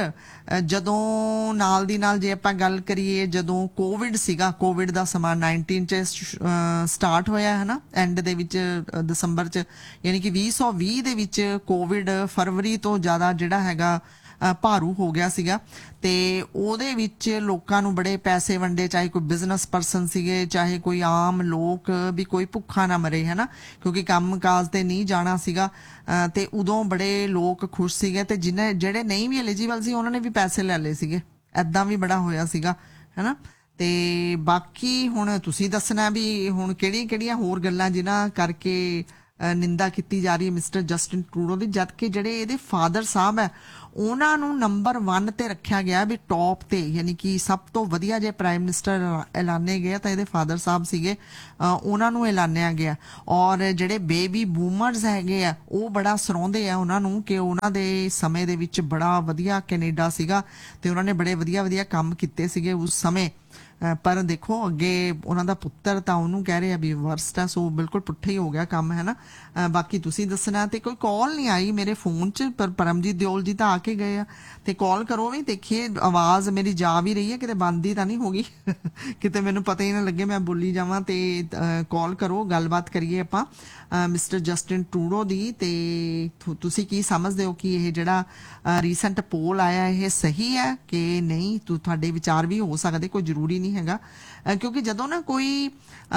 ਜਦੋਂ ਨਾਲ ਦੀ ਨਾਲ ਜੇ ਆਪਾਂ ਗੱਲ ਕਰੀਏ, ਜਦੋਂ ਕੋਵਿਡ ਸੀਗਾ, ਕੋਵਿਡ ਦਾ ਸਮਾਂ 19 ਚ ਸਟਾਰਟ ਹੋਇਆ, ਹੈ ਨਾ, ਐਂਡ ਦੇ ਵਿੱਚ ਦਸੰਬਰ ਚ, ਯਾਨੀ ਕਿ 2020 ਦੇ ਵਿੱਚ ਕੋਵਿਡ ਫਰਵਰੀ ਤੋਂ ਜ਼ਿਆਦਾ ਜਿਹੜਾ ਹੈਗਾ ਭਾਰੂ ਹੋ ਗਿਆ ਸੀਗਾ। ਤੇ ਉਹਦੇ ਵਿੱਚ ਲੋਕਾਂ ਨੂੰ ਬੜੇ ਪੈਸੇ ਵੰਡੇ, ਚਾਹੇ ਕੋਈ ਬਿਜ਼ਨਸ ਪਰਸਨ ਸੀਗੇ, ਚਾਹੇ ਕੋਈ ਆਮ ਲੋਕ, ਵੀ ਕੋਈ ਭੁੱਖਾ ਨਾ ਮਰੇ, ਹੈ ਨਾ, ਕਿਉਂਕਿ ਕੰਮ ਕਾਜ ਤੇ ਨਹੀਂ ਜਾਣਾ ਸੀਗਾ। ਤੇ ਉਦੋਂ ਬੜੇ ਲੋਕ ਖੁਸ਼ ਸੀਗੇ ਤੇ ਜਿਹੜੇ ਨਹੀਂ ਵੀ ਐਲੀਜੀਬਲ ਸੀ ਉਹਨਾਂ ਨੇ ਵੀ ਪੈਸੇ ਲੈ ਲਏ ਸੀਗੇ। ਏਦਾਂ ਵੀ ਬੜਾ ਹੋਇਆ ਸੀਗਾ, ਹੈ ਨਾ। ਤੇ ਬਾਕੀ ਹੁਣ ਤੁਸੀਂ ਦੱਸਣਾ ਵੀ ਹੁਣ ਕਿਹੜੀਆਂ ਹੋਰ ਗੱਲਾਂ ਜਿਨ੍ਹਾਂ ਕਰਕੇ ਨਿੰਦਾ ਕੀਤੀ ਜਾ ਰਹੀ ਹੈ ਮਿਸਟਰ ਜਸਟਿਨ ਟਰੂਡੋ ਦੀ, ਜਦਕਿ ਜਿਹੜੇ ਇਹਦੇ ਫਾਦਰ ਸਾਹਿਬ ਹੈ ਉਹਨਾਂ ਨੂੰ ਨੰਬਰ 1 ਤੇ ਰੱਖਿਆ ਗਿਆ, ਵੀ ਟੌਪ ਤੇ, ਯਾਨੀ ਕਿ ਸਭ ਤੋਂ ਵਧੀਆ ਜੇ ਪ੍ਰਾਈਮ ਮਿਨਿਸਟਰ ਐਲਾਨੇ ਗਏ ਤਾਂ ਇਹਦੇ ਫਾਦਰ ਸਾਹਿਬ ਸੀਗੇ, ਉਹਨਾਂ ਨੂੰ ਐਲਾਨਿਆ ਗਿਆ। ਔਰ ਜਿਹੜੇ ਬੇਬੀ ਬੂਮਰਸ ਹੈਗੇ ਆ ਉਹ ਬੜਾ ਸਰਾਉਂਦੇ ਆ ਉਹਨਾਂ ਨੂੰ ਕਿ ਉਹਨਾਂ ਦੇ ਸਮੇਂ ਦੇ ਵਿੱਚ ਬੜਾ ਵਧੀਆ ਕੈਨੇਡਾ ਸੀਗਾ ਤੇ ਉਹਨਾਂ ਨੇ ਬੜੇ ਵਧੀਆ ਕੰਮ ਕੀਤੇ ਸੀਗੇ ਉਸ ਸਮੇਂ। ਪਰ ਦੇਖੋ ਅੱਗੇ ਉਹਨਾਂ ਦਾ ਪੁੱਤਰ ਤਾਂ ਉਹਨੂੰ ਕਹਿ ਰਹੇ ਆ ਵੀ ਵਰਸਟ ਆ। ਸੋ ਬਿਲਕੁਲ ਪੁੱਠਾ ਹੀ ਹੋ ਗਿਆ ਕੰਮ, ਹੈ ਨਾ। ਬਾਕੀ ਤੁਸੀਂ ਦੱਸਣਾ। ਤੇ ਕੋਈ ਕਾਲ ਨਹੀਂ ਆਈ ਮੇਰੇ ਫੋਨ 'ਚ, ਪਰ ਪਰਮਜੀਤ ਦਿਓਲ ਜੀ ਤਾਂ ਆ ਕੇ ਗਏ ਆ, ਤੇ ਕਾਲ ਕਰੋ ਵੀ, ਦੇਖੀਏ ਆਵਾਜ਼ ਮੇਰੀ ਜਾ ਵੀ ਰਹੀ ਹੈ, ਕਿਤੇ ਬੰਦ ਹੀ ਤਾਂ ਨਹੀਂ ਹੋ ਗਈ ਕਿਤੇ ਮੈਨੂੰ ਪਤਾ ਹੀ ਨਾ ਲੱਗੇ ਮੈਂ ਬੋਲੀ ਜਾਵਾਂ। ਤੇ ਕਾਲ ਕਰੋ, ਗੱਲਬਾਤ ਕਰੀਏ ਆਪਾਂ ਮਿਸਟਰ ਜਸਟਿਨ ਟਰੂਡੋ ਦੀ। ਤੇ ਤੁਸੀਂ ਕੀ ਸਮਝਦੇ ਹੋ ਕਿ ਇਹ ਜਿਹੜਾ ਰੀਸੈਂਟ ਪੋਲ ਆਇਆ ਇਹ ਸਹੀ ਹੈ ਕਿ ਨਹੀਂ? ਤੁਹਾਡੇ ਵਿਚਾਰ ਵੀ ਹੋ ਸਕਦੇ, ਕੋਈ ਜ਼ਰੂਰੀ ਨਹੀਂ ਹੈਗਾ। ਕਿਉਂਕਿ ਜਦੋਂ ਨਾ ਕੋਈ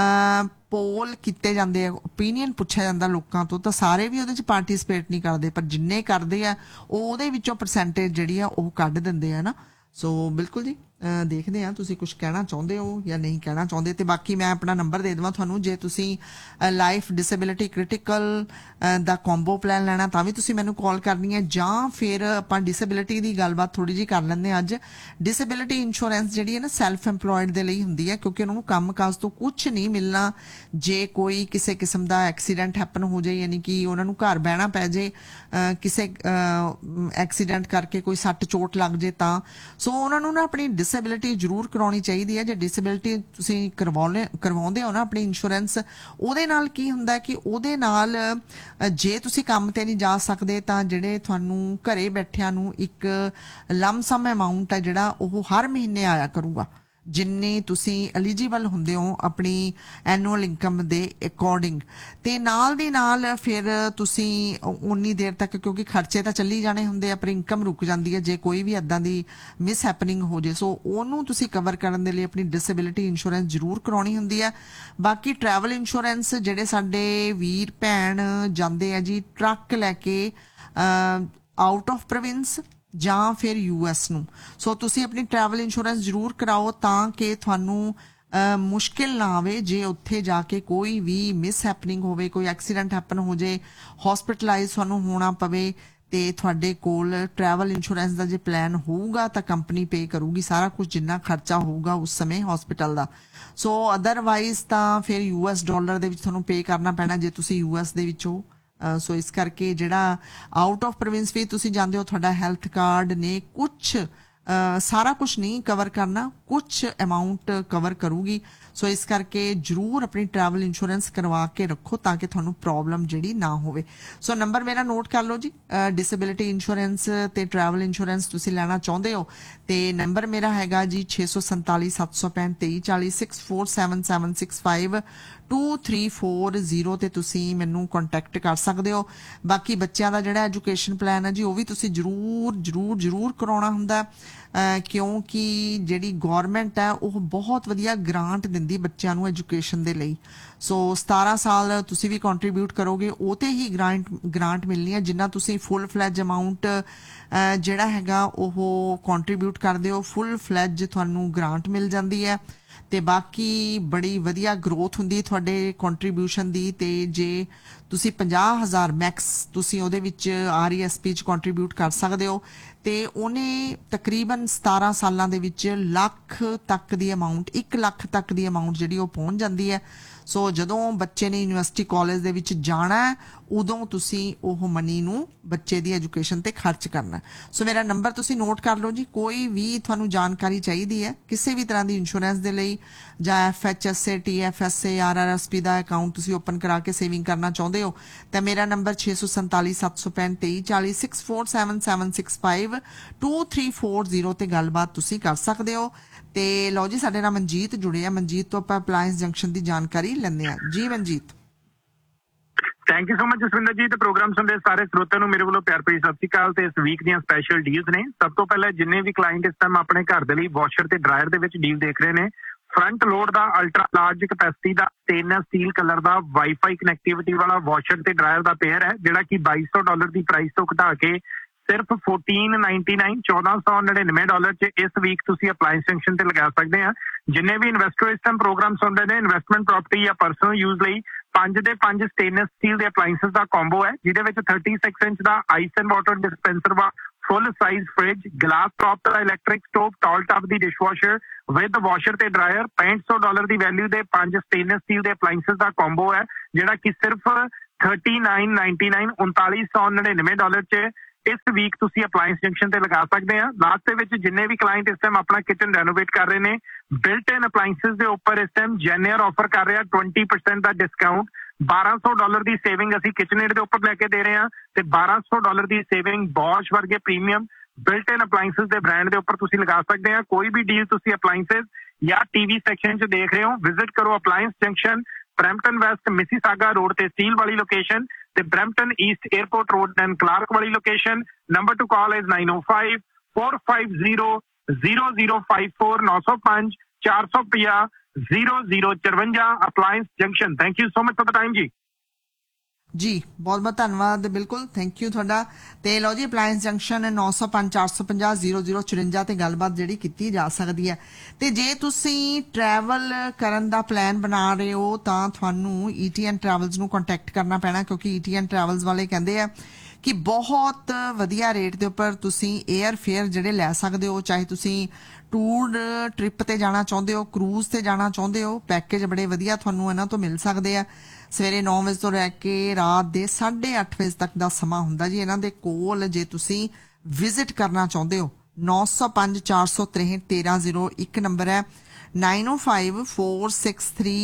ਪੋਲ ਕੀਤੇ ਜਾਂਦੇ ਆ, ਓਪੀਨੀਅਨ ਪੁੱਛਿਆ ਜਾਂਦਾ ਲੋਕਾਂ ਤੋਂ, ਤਾਂ ਸਾਰੇ ਵੀ ਉਹਦੇ 'ਚ ਪਾਰਟੀਸਪੇਟ ਨਹੀਂ ਕਰਦੇ, ਪਰ ਜਿੰਨੇ ਕਰਦੇ ਆ ਉਹ ਉਹਦੇ ਵਿੱਚੋਂ ਪਰਸੈਂਟੇਜ ਜਿਹੜੀ ਆ ਉਹ ਕੱਢ ਦਿੰਦੇ ਆ ਨਾ। ਸੋ ਬਿਲਕੁਲ ਜੀ, ਦੇਖਦੇ ਆ ਤੁਸੀਂ ਕੁਝ ਕਹਿਣਾ ਚਾਹੁੰਦੇ ਹੋ ਜਾਂ ਨਹੀਂ ਕਹਿਣਾ ਚਾਹੁੰਦੇ। ਤੇ ਬਾਕੀ ਮੈਂ ਆਪਣਾ ਨੰਬਰ ਦੇ ਦੇਵਾਂ ਤੁਹਾਨੂੰ, ਜੇ ਤੁਸੀਂ ਲਾਈਫ ਡਿਸੇਬਿਲਿਟੀ ਕ੍ਰਿਟੀਕਲ ਦਾ ਕੰਬੋ ਪਲਾਨ ਲੈਣਾ ਤਾਂ ਵੀ ਤੁਸੀਂ ਮੈਨੂੰ ਕਾਲ ਕਰਨੀ ਹੈ, ਜਾਂ ਫਿਰ ਆਪਾਂ ਡਿਸੇਬਿਲਿਟੀ ਦੀ ਗੱਲਬਾਤ ਥੋੜੀ ਜਿਹੀ ਕਰ ਲੈਂਦੇ ਹਾਂ ਅੱਜ। ਡਿਸੇਬਿਲਿਟੀ ਇੰਸ਼ੋਰੈਂਸ ਜਿਹੜੀ ਹੈ ਨਾ ਸੈਲਫ ਐਮਪਲੋਇਡ ਦੇ ਲਈ ਹੁੰਦੀ ਹੈ, ਕਿਉਂਕਿ ਉਹਨਾਂ ਨੂੰ ਕੰਮ ਕਾਜ ਤੋਂ ਕੁਝ ਨਹੀਂ ਮਿਲਣਾ ਜੇ ਕੋਈ ਕਿਸੇ ਕਿਸਮ ਦਾ ਐਕਸੀਡੈਂਟ ਹੈਪਨ ਹੋ ਜਾਏ, ਯਾਨੀ ਕਿ ਉਹਨਾਂ ਨੂੰ ਘਰ ਬਹਿਣਾ ਪੈ ਜਾਏ, ਕਿਸੇ ਐਕਸੀਡੈਂਟ ਕਰਕੇ ਕੋਈ ਸੱਟ ਚੋਟ ਲੱਗ ਜੇ ਤਾਂ। ਸੋ ਉਹਨਾਂ ਨੂੰ ਨਾ ਆਪਣੀ ਡਿਸੇਬਿਲਿਟੀ ਜ਼ਰੂਰ ਕਰਾਉਣੀ ਚਾਹੀਦੀ ਹੈ। ਜੇ ਡਿਸੇਬਿਲਿਟੀ ਤੁਸੀਂ ਕਰਵਾਉਂਦੇ ਹੋ ਨਾ ਆਪਣੀ ਇੰਸ਼ੋਰੈਂਸ, ਉਹਦੇ ਨਾਲ ਕੀ ਹੁੰਦਾ ਕਿ ਉਹਦੇ ਨਾਲ ਜੇ ਤੁਸੀਂ ਕੰਮ ਤੇ ਨਹੀਂ ਜਾ ਸਕਦੇ ਤਾਂ ਜਿਹੜੇ ਤੁਹਾਨੂੰ ਘਰੇ ਬੈਠਿਆਂ ਨੂੰ ਇੱਕ ਲਮਸਮ ਅਮਾਉਂਟ ਹੈ ਜਿਹੜਾ ਉਹ ਹਰ ਮਹੀਨੇ ਆਇਆ ਕਰੂਗਾ, ਜਿੰਨੇ ਤੁਸੀਂ ਐਲੀਜੀਬਲ ਹੁੰਦੇ ਹੋ ਆਪਣੀ ਐਨੂਅਲ ਇਨਕਮ ਦੇ ਅਕੋਰਡਿੰਗ। ਤੇ ਨਾਲ ਦੀ ਨਾਲ ਫਿਰ ਤੁਸੀਂ ਉਨੀ ਦੇਰ ਤੱਕ, ਕਿਉਂਕਿ ਖਰਚੇ ਤਾਂ ਚੱਲੀ ਜਾਣੇ ਹੁੰਦੇ ਆ, ਪਰ ਇਨਕਮ ਰੁਕ ਜਾਂਦੀ ਹੈ ਜੇ ਕੋਈ ਵੀ ਏਦਾਂ ਦੀ ਮਿਸ ਹੈਪਨਿੰਗ ਹੋ ਜੇ। ਸੋ ਉਹਨੂੰ ਤੁਸੀਂ ਕਵਰ ਕਰਨ ਦੇ ਲਈ ਆਪਣੀ ਡਿਸੇਬਿਲਿਟੀ ਇੰਸ਼ੋਰੈਂਸ ਜ਼ਰੂਰ ਕਰਾਉਣੀ ਹੁੰਦੀ ਹੈ। ਬਾਕੀ ਟਰੈਵਲ ਇੰਸ਼ੋਰੈਂਸ, ਜਿਹੜੇ ਸਾਡੇ ਵੀਰ ਭੈਣ ਜਾਂਦੇ ਆ ਜੀ ਟਰੱਕ ਲੈ ਕੇ ਆਊਟ ਆਫ ਪ੍ਰੋਵਿੰਸ ਜਾਂ ਫਿਰ US ਨੂੰ, ਸੋ ਤੁਸੀਂ ਆਪਣੀ ਟਰੈਵਲ ਇੰਸ਼ੋਰੈਂਸ ਜ਼ਰੂਰ ਕਰਾਓ ਤਾਂ ਕਿ ਤੁਹਾਨੂੰ ਮੁਸ਼ਕਿਲ ਨਾ ਆਵੇ ਜੇ ਉੱਥੇ ਜਾ ਕੇ ਕੋਈ ਵੀ ਮਿਸ ਹੈਪਨਿੰਗ ਹੋਵੇ, ਕੋਈ ਐਕਸੀਡੈਂਟ ਹੈਪਨ ਹੋ ਜੇ, ਹਸਪੀਟਲਾਈਜ਼ ਤੁਹਾਨੂੰ ਹੋਣਾ ਪਵੇ, ਤੇ ਤੁਹਾਡੇ ਕੋਲ ਟਰੈਵਲ ਇੰਸ਼ੋਰੈਂਸ ਦਾ ਜੇ ਪਲਾਨ ਹੋਊਗਾ ਤਾਂ ਕੰਪਨੀ ਪੇ ਕਰੂਗੀ ਸਾਰਾ ਕੁਝ, ਜਿੰਨਾ ਖਰਚਾ ਹੋਊਗਾ ਉਸ ਸਮੇਂ ਹਸਪੀਟਲ ਦਾ। ਸੋ ਅਦਰਵਾਈਜ਼ ਤਾਂ ਫਿਰ US ਡਾਲਰ ਦੇ ਵਿੱਚ ਤੁਹਾਨੂੰ ਪੇ ਕਰਨਾ ਪੈਣਾ ਜੇ ਤੁਸੀਂ US ਦੇ ਵਿੱਚ ਹੋ। ਸੋ ਇਸ ਕਰਕੇ ਜਿਹੜਾ ਆਊਟ ਆਫ ਪ੍ਰੋਵਿੰਸ ਵੀ ਤੁਸੀਂ ਜਾਂਦੇ ਹੋ, ਤੁਹਾਡਾ ਹੈਲਥ ਕਾਰਡ ਨੇ ਕੁਛ ਸਾਰਾ ਕੁਝ ਨਹੀਂ ਕਵਰ ਕਰਨਾ, ਕੁਝ ਅਮਾਉਂਟ ਕਵਰ ਕਰੂਗੀ। ਸੋ ਇਸ ਕਰਕੇ ਜ਼ਰੂਰ ਆਪਣੀ ਟਰੈਵਲ ਇੰਸ਼ੋਰੈਂਸ ਕਰਵਾ ਕੇ ਰੱਖੋ ਤਾਂ ਕਿ ਤੁਹਾਨੂੰ ਪ੍ਰੋਬਲਮ ਜਿਹੜੀ ਨਾ ਹੋਵੇ। ਸੋ ਨੰਬਰ ਮੇਰਾ ਨੋਟ ਕਰ ਲਓ ਜੀ, ਡਿਸੇਬਿਲਿਟੀ ਇੰਸ਼ੋਰੈਂਸ ਤੇ ਟਰੈਵਲ ਇੰਸ਼ੋਰੈਂਸ ਤੁਸੀਂ ਲੈਣਾ ਚਾਹੁੰਦੇ ਹੋ ਤੇ ਨੰਬਰ ਮੇਰਾ ਹੈਗਾ ਜੀ 647 765 2340 647765 2340 ਤੇ ਤੁਸੀਂ ਮੈਨੂੰ ਕੰਟੈਕਟ ਕਰ ਸਕਦੇ ਹੋ। ਬਾਕੀ ਬੱਚਿਆਂ ਦਾ ਜਿਹੜਾ ਐਜੂਕੇਸ਼ਨ ਪਲਾਨ ਹੈ ਜੀ ਉਹ ਵੀ ਤੁਸੀਂ ਜ਼ਰੂਰ ਕਰਾਉਣਾ ਹੁੰਦਾ ਕਿਉਂਕਿ ਜਿਹੜੀ ਗੌਰਮੈਂਟ ਹੈ ਉਹ ਬਹੁਤ ਵਧੀਆ ਗ੍ਰਾਂਟ ਦਿੰਦੀ ਬੱਚਿਆਂ ਨੂੰ ਐਜੂਕੇਸ਼ਨ ਦੇ ਲਈ। ਸੋ 17 ਸਾਲ ਤੁਸੀਂ ਵੀ ਕੰਟਰੀਬਿਊਟ ਕਰੋਗੇ ਉਹ ਤੇ ਹੀ ਗ੍ਰਾਂਟ ਮਿਲਣੀ ਹੈ ਜਿੰਨਾ ਤੁਸੀਂ ਫੁੱਲ ਫਲੈਜ ਅਮਾਉਂਟ ਜਿਹੜਾ ਹੈਗਾ ਉਹ ਕੰਟਰੀਬਿਊਟ ਕਰਦੇ ਹੋ, ਫੁੱਲ ਫਲੈਜ ਤੁਹਾਨੂੰ ਗ੍ਰਾਂਟ ਮਿਲ ਜਾਂਦੀ ਹੈ ਤੇ ਬਾਕੀ ਬੜੀ ਵਧੀਆ ਗਰੋਥ ਹੁੰਦੀ ਤੁਹਾਡੇ ਕੰਟਰੀਬਿਊਸ਼ਨ ਦੀ। ਤੇ ਜੇ ਤੁਸੀਂ 50,000 ਮੈਕਸ ਤੁਸੀਂ ਉਹਦੇ ਵਿੱਚ RESP 'ਚ ਕੰਟਰੀਬਿਊਟ ਕਰ ਸਕਦੇ ਹੋ ਤੇ ਉਹਨੇ ਤਕਰੀਬਨ 17 ਸਾਲਾਂ ਦੇ ਵਿੱਚ ਲੱਖ ਤੱਕ ਦੀ ਅਮਾਉਂਟ 1 ਲੱਖ ਤੱਕ ਦੀ ਅਮਾਉਂਟ ਜਿਹੜੀ ਉਹ ਪਹੁੰਚ ਜਾਂਦੀ ਹੈ। ਸੋ ਜਦੋਂ ਬੱਚੇ ਨੇ ਯੂਨੀਵਰਸਿਟੀ ਕਾਲਜ ਦੇ ਵਿੱਚ ਜਾਣਾ ਉਦੋਂ ਤੁਸੀਂ ਉਹ ਮਨੀ ਨੂੰ ਬੱਚੇ ਦੀ ਐਜੂਕੇਸ਼ਨ ਤੇ ਖਰਚ ਕਰਨਾ। ਸੋ ਮੇਰਾ ਨੰਬਰ ਤੁਸੀਂ ਨੋਟ ਕਰ ਲਓ ਜੀ। ਕੋਈ ਵੀ ਤੁਹਾਨੂੰ ਜਾਣਕਾਰੀ ਚਾਹੀਦੀ ਹੈ ਕਿਸੇ ਵੀ ਤਰ੍ਹਾਂ ਦੀ ਇੰਸ਼ੋਰੈਂਸ ਦੇ ਲਈ ਜਾਂ FHSA TFSA RRSP ਦਾ ਅਕਾਊਂਟ ਤੁਸੀਂ ਓਪਨ ਕਰਾ ਕੇ ਸੇਵਿੰਗ ਕਰਨਾ ਚਾਹੁੰਦੇ ਹੋ ਤਾਂ ਮੇਰਾ ਨੰਬਰ 647 765 2340 647765 2340 ਤੇ ਗੱਲਬਾਤ ਤੁਸੀਂ ਕਰ ਸਕਦੇ ਹੋ। ਤੇ ਲਓ ਜੀ ਸਾਡੇ ਨਾਲ ਮਨਜੀਤ ਜੁੜੇ ਆ, ਮਨਜੀਤ ਤੋਂ ਆਪਾਂ ਅਪਲਾਇੰਸ ਜੰਕਸ਼ਨ ਦੀ ਜਾਣਕਾਰੀ ਲੈਂਦੇ ਆ ਜੀ। Manjeet thank you so much Jaswinder ਜੀ। ਤੇ ਪ੍ਰੋਗਰਾਮ ਸੁਣਦੇ ਸਾਰੇ ਸਰੋਤਿਆਂ ਨੂੰ ਮੇਰੇ ਵੱਲੋਂ ਪਿਆਰ ਭਰੀ ਸਤਿ ਸ਼੍ਰੀ ਅਕਾਲ। ਤੇ ਇਸ ਵੀਕ ਦੀਆਂ ਸਪੈਸ਼ਲ ਡੀਲਸ ਨੇ। ਸਭ ਤੋਂ ਪਹਿਲਾਂ ਜਿੰਨੇ ਵੀ ਕਲਾਇੰਟ ਇਸ ਟਾਈਮ ਆਪਣੇ ਘਰ ਦੇ ਲਈ ਵਾਸ਼ਰ ਤੇ ਡਰਾਇਰ ਦੇ ਵਿੱਚ ਡੀਲ ਦੇਖ ਰਹੇ ਨੇ, ਫਰੰਟ ਲੋਡ ਦਾ ਅਲਟਰਾ ਲਾਰਜ ਕਪੈਸਿਟੀ ਦਾ ਸਟੇਨਲੈਸ ਸਟੀਲ ਕਲਰ ਦਾ ਵਾਈਫਾਈ ਕਨੈਕਟੀਵਿਟੀ ਵਾਲਾ ਵਾਸ਼ਰ ਤੇ ਡਰਾਇਰ ਦਾ ਪੇਅਰ ਹੈ ਜਿਹੜਾ ਕਿ $2200 ਦੀ ਪ੍ਰਾਈਸ ਤੋਂ ਘਟਾ ਕੇ ਸਿਰਫ $1499 $1499 ਚ ਇਸ ਵੀਕ ਤੁਸੀਂ ਅਪਲਾਇੰਸ ਜੰਕਸ਼ਨ ਤੇ ਲਗਾ ਸਕਦੇ ਆ। ਜਿੰਨੇ ਵੀ ਇਨਵੈਸਟਰ ਇਸ ਟਾਈਮ ਪ੍ਰੋਗਰਾਮ ਸੁਣਦੇ ਨੇ, ਇਨਵੈਸਟਮੈਂਟ ਪ੍ਰਾਪਰਟੀ ਜਾਂ ਪਰਸਨਲ ਯੂਜ਼ ਲਈ 5 ਦੇ 5 ਸਟੇਨਲੈਸ ਸਟੀਲ ਦੇ ਅਪਲਾਇੰਸਸ ਦਾ ਕੰਬੋ ਹੈ ਜਿਹਦੇ ਵਿੱਚ 36 inch the ice and water dispenser ਵਾ, full size fridge, glass top the electric stove, tall top the dishwasher with washer ਤੇ ਡਰਾਇਰ, $6500 ਦੀ ਵੈਲਿਊ ਦੇ 5 ਸਟੇਨਲੈਸ ਸਟੀਲ ਦੇ ਅਪਲਾਇੰਸਸ ਦਾ ਕੰਬੋ ਹੈ ਜਿਹੜਾ ਕਿ ਸਿਰਫ $3999 $3999 ਚ ਇਸ ਵੀਕ ਤੁਸੀਂ ਅਪਲਾਇੰਸ ਜੰਕਸ਼ਨ ਤੇ ਲਗਾ ਸਕਦੇ ਆ। ਲਾਸਟ ਦੇ ਵਿੱਚ ਜਿੰਨੇ ਵੀ ਕਲਾਇੰਟ ਇਸ ਟਾਈਮ ਆਪਣਾ ਕਿਚਨ ਰੈਨੋਵੇਟ ਕਰ ਰਹੇ ਨੇ, ਬਿਲਟ ਇਨ ਅਪਲਾਇੰਸਸ ਦੇ ਉੱਪਰ ਇਸ ਟਾਈਮ ਜੈਨੀਅਰ ਆਫਰ ਕਰ ਰਿਹਾ 20% ਦਾ ਡਿਸਕਾਊਂਟ। $1200 ਦੀ ਸੇਵਿੰਗ ਅਸੀਂ ਕਿਚਨਏਡ ਦੇ ਉੱਪਰ ਲੈ ਕੇ ਦੇ ਰਹੇ ਹਾਂ ਤੇ $1200 ਦੀ ਸੇਵਿੰਗ ਬੌਸ਼ ਵਰਗੇ ਪ੍ਰੀਮੀਅਮ ਬਿਲਟ ਇਨ ਅਪਲਾਇੰਸਸ ਦੇ ਬ੍ਰਾਂਡ ਦੇ ਉੱਪਰ ਤੁਸੀਂ ਲਗਾ ਸਕਦੇ ਆ। ਕੋਈ ਵੀ ਡੀਲ ਤੁਸੀਂ ਅਪਲਾਇੰਸਸ ਜਾਂ ਟੀਵੀ ਸੈਕਸ਼ਨ 'ਚ ਦੇਖ ਰਹੇ ਹੋ, ਵਿਜ਼ਿਟ ਕਰੋ appliance junction, Brampton West Mississauga road ਤੇ ਸਟੀਲ ਵਾਲੀ ਲੋਕੇਸ਼ਨ ਤੇ Brampton East airport road and Clark ਵਾਲੀ location. Number two call is 905 450 0054 905 450 0054 appliance junction. Thank you so much for the time ਜੀ। ਜੀ ਬਹੁਤ ਧੰਨਵਾਦ, ਬਿਲਕੁਲ ਥੈਂਕ ਯੂ ਤੁਹਾਡਾ। ਤੇ ਲਓ ਜੀ ਅਪਲਾਇੰਸ ਜੰਕਸ਼ਨ 905 450 0054 ਤੇ ਗੱਲਬਾਤ ਜਿਹੜੀ ਕੀਤੀ ਜਾ ਸਕਦੀ ਹੈ। ਤੇ ਜੇ ਤੁਸੀਂ ਟਰੈਵਲ ਕਰਨ ਦਾ ਪਲਾਨ ਬਣਾ ਰਹੇ ਹੋ ਤਾਂ ਤੁਹਾਨੂੰ ETN ਟਰੈਵਲਸ ਨੂੰ ਕੰਟੈਕਟ ਕਰਨਾ ਪੈਣਾ ਕਿਉਂਕਿ ETN ਟਰੈਵਲਸ ਵਾਲੇ ਕਹਿੰਦੇ ਆ ਕਿ ਬਹੁਤ ਵਧੀਆ ਰੇਟ ਦੇ ਉੱਪਰ ਤੁਸੀਂ 에ਅਰ ਫੇਅਰ ਜਿਹੜੇ ਲੈ ਸਕਦੇ ਹੋ। ਚਾਹੇ ਤੁਸੀਂ ਟੂਰ ਟ੍ਰਿਪ ਤੇ ਜਾਣਾ ਚਾਹੁੰਦੇ ਹੋ, ਕਰੂਜ਼ ਤੇ ਜਾਣਾ ਚਾਹੁੰਦੇ ਹੋ, ਪੈਕੇਜ ਬੜੇ ਵਧੀਆ ਤੁਹਾਨੂੰ ਇਹਨਾਂ ਤੋਂ ਮਿਲ ਸਕਦੇ ਆ। ਸਵੇਰੇ 9 ਵਜੇ ਤੋਂ ਲੈ ਕੇ ਰਾਤ ਦੇ 8:30 ਵਜੇ ਤੱਕ ਦਾ ਸਮਾਂ ਹੁੰਦਾ ਜੀ ਇਹਨਾਂ ਦੇ ਕੋਲ। ਜੇ ਤੁਸੀਂ ਵਿਜ਼ਿਟ ਕਰਨਾ ਚਾਹੁੰਦੇ ਹੋ 905 463 1301 ਨੰਬਰ ਹੈ, 905 463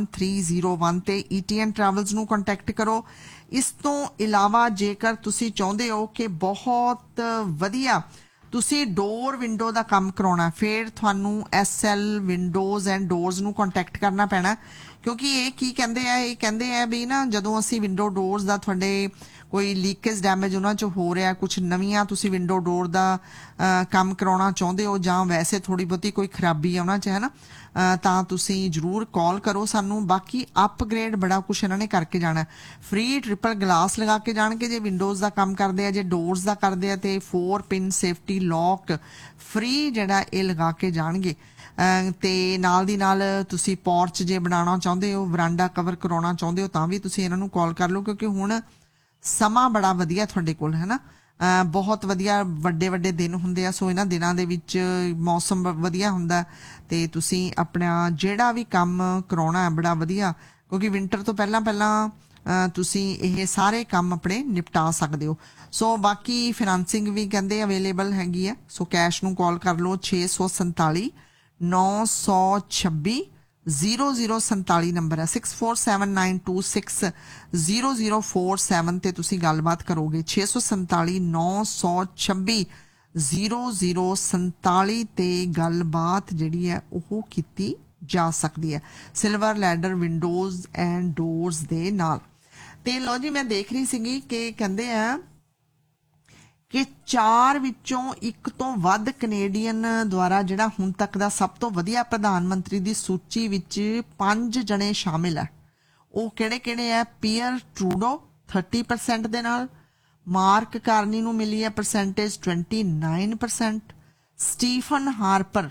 1301 ਤੇ ETN ਟਰੈਵਲਸ ਨੂੰ ਕੰਟੈਕਟ ਕਰੋ। ਇਸ ਤੋਂ ਇਲਾਵਾ ਜੇਕਰ ਤੁਸੀਂ ਚਾਹੁੰਦੇ ਹੋ ਕਿ ਬਹੁਤ ਵਧੀਆ ਤੁਸੀਂ ਡੋਰ ਵਿੰਡੋ ਦਾ ਕੰਮ ਕਰਾਉਣਾ ਫਿਰ ਤੁਹਾਨੂੰ SL ਵਿੰਡੋਜ਼ ਐਂਡ ਡੋਰਸ ਨੂੰ ਕੰਟੈਕਟ ਕਰਨਾ ਪੈਣਾ ਕਿਉਂਕਿ ਇਹ ਕੀ ਕਹਿੰਦੇ ਆ, ਇਹ ਕਹਿੰਦੇ ਆ ਵੀ ਨਾ ਜਦੋਂ ਅਸੀਂ ਵਿੰਡੋ ਡੋਰਸ ਦਾ ਤੁਹਾਡੇ ਕੋਈ ਲੀਕੇਜ ਡੈਮੇਜ ਉਹਨਾਂ 'ਚ ਹੋ ਰਿਹਾ, ਕੁਛ ਨਵੀਆਂ ਤੁਸੀਂ ਵਿੰਡੋ ਡੋਰ ਦਾ ਕੰਮ ਕਰਾਉਣਾ ਚਾਹੁੰਦੇ ਹੋ ਜਾਂ ਵੈਸੇ ਥੋੜੀ ਬਹੁਤੀ ਕੋਈ ਖਰਾਬੀ ਆ ਉਹਨਾਂ 'ਚ ਹੈ ਨਾ, ਤਾਂ ਤੁਸੀਂ ਜ਼ਰੂਰ ਕਾਲ ਕਰੋ ਸਾਨੂੰ। ਬਾਕੀ ਅਪਗ੍ਰੇਡ ਬੜਾ ਕੁਛ ਇਹਨਾਂ ਨੇ ਕਰਕੇ ਜਾਣਾ। ਫ੍ਰੀ ਟ੍ਰਿਪਲ ਗਲਾਸ ਲਗਾ ਕੇ ਜਾਣਗੇ ਜੇ ਵਿੰਡੋਜ਼ ਦਾ ਕੰਮ ਕਰਦੇ ਆ, ਜੇ ਡੋਰਸ ਦਾ ਕਰਦੇ ਆ ਤੇ 4 ਪਿਨ ਸੇਫਟੀ ਲੌਕ ਫ੍ਰੀ ਜਿਹੜਾ ਇਹ ਲਗਾ ਕੇ ਜਾਣਗੇ। ਤੇ ਨਾਲ ਦੀ ਨਾਲ ਤੁਸੀਂ ਪੋਰਚ ਜੇ ਬਣਾਉਣਾ ਚਾਹੁੰਦੇ ਹੋ, ਵਰਾਂਡਾ ਕਵਰ ਕਰਾਉਣਾ ਚਾਹੁੰਦੇ ਹੋ ਤਾਂ ਵੀ ਤੁਸੀਂ ਇਹਨਾਂ ਨੂੰ ਕਾਲ ਕਰ ਲਓ ਕਿਉਂਕਿ ਹੁਣ ਸਮਾਂ ਬੜਾ ਵਧੀਆ ਤੁਹਾਡੇ ਕੋਲ ਹੈ ਨਾ, ਬਹੁਤ ਵਧੀਆ ਵੱਡੇ ਦਿਨ ਹੁੰਦੇ ਆ। ਸੋ ਇਹਨਾਂ ਦਿਨਾਂ ਦੇ ਵਿੱਚ ਮੌਸਮ ਵਧੀਆ ਹੁੰਦਾ ਤੇ ਤੁਸੀਂ ਆਪਣਾ ਜਿਹੜਾ ਵੀ ਕੰਮ ਕਰਾਉਣਾ ਹੈ ਬੜਾ ਵਧੀਆ ਕਿਉਂਕਿ ਵਿੰਟਰ ਤੋਂ ਪਹਿਲਾਂ ਤੁਸੀਂ ਇਹ ਸਾਰੇ ਕੰਮ ਆਪਣੇ ਨਿਪਟਾ ਸਕਦੇ ਹੋ। ਸੋ ਬਾਕੀ ਫਿਨਾਂਸਿੰਗ ਵੀ ਕਹਿੰਦੇ ਅਵੇਲੇਬਲ ਹੈਗੀ ਆ। ਸੋ ਕੈਸ਼ ਨੂੰ ਕਾਲ ਕਰ ਲਓ 647 926 0047 ਨੰਬਰ ਹੈ 6479260047 ਤੇ ਤੁਸੀਂ ਗੱਲਬਾਤ ਕਰੋਗੇ 647 926 0047 ਤੇ ਗੱਲਬਾਤ ਜਿਹੜੀ ਹੈ ਉਹ ਕੀਤੀ ਜਾ ਸਕਦੀ ਹੈ silver ladder windows and doors ਦੇ ਨਾਲ। ਤੇ ਲੋ ਜੀ ਮੈਂ ਦੇਖ ਰਹੀ ਸੀਗੀ ਕਿ ਕਹਿੰਦੇ ਆ ਕਿ 4 ਵਿੱਚੋਂ 1 ਤੋਂ ਵੱਧ ਕੈਨੇਡੀਅਨ ਦੁਆਰਾ ਜਿਹੜਾ ਹੁਣ ਤੱਕ ਦਾ ਸਭ ਤੋਂ ਵਧੀਆ ਪ੍ਰਧਾਨ ਮੰਤਰੀ ਦੀ ਸੂਚੀ ਵਿੱਚ 5 ਜਣੇ ਸ਼ਾਮਿਲ ਹੈ। ਉਹ ਕਿਹੜੇ ਹੈ? ਪੀਅਰ ਟਰੂਡੋ 30% ਦੇ ਨਾਲ, ਮਾਰਕ ਕਾਰਨੀ ਨੂੰ ਮਿਲੀ ਹੈ ਪਰਸੈਂਟੇਜ 29%, ਸਟੀਫਨ ਹਾਰਪਰ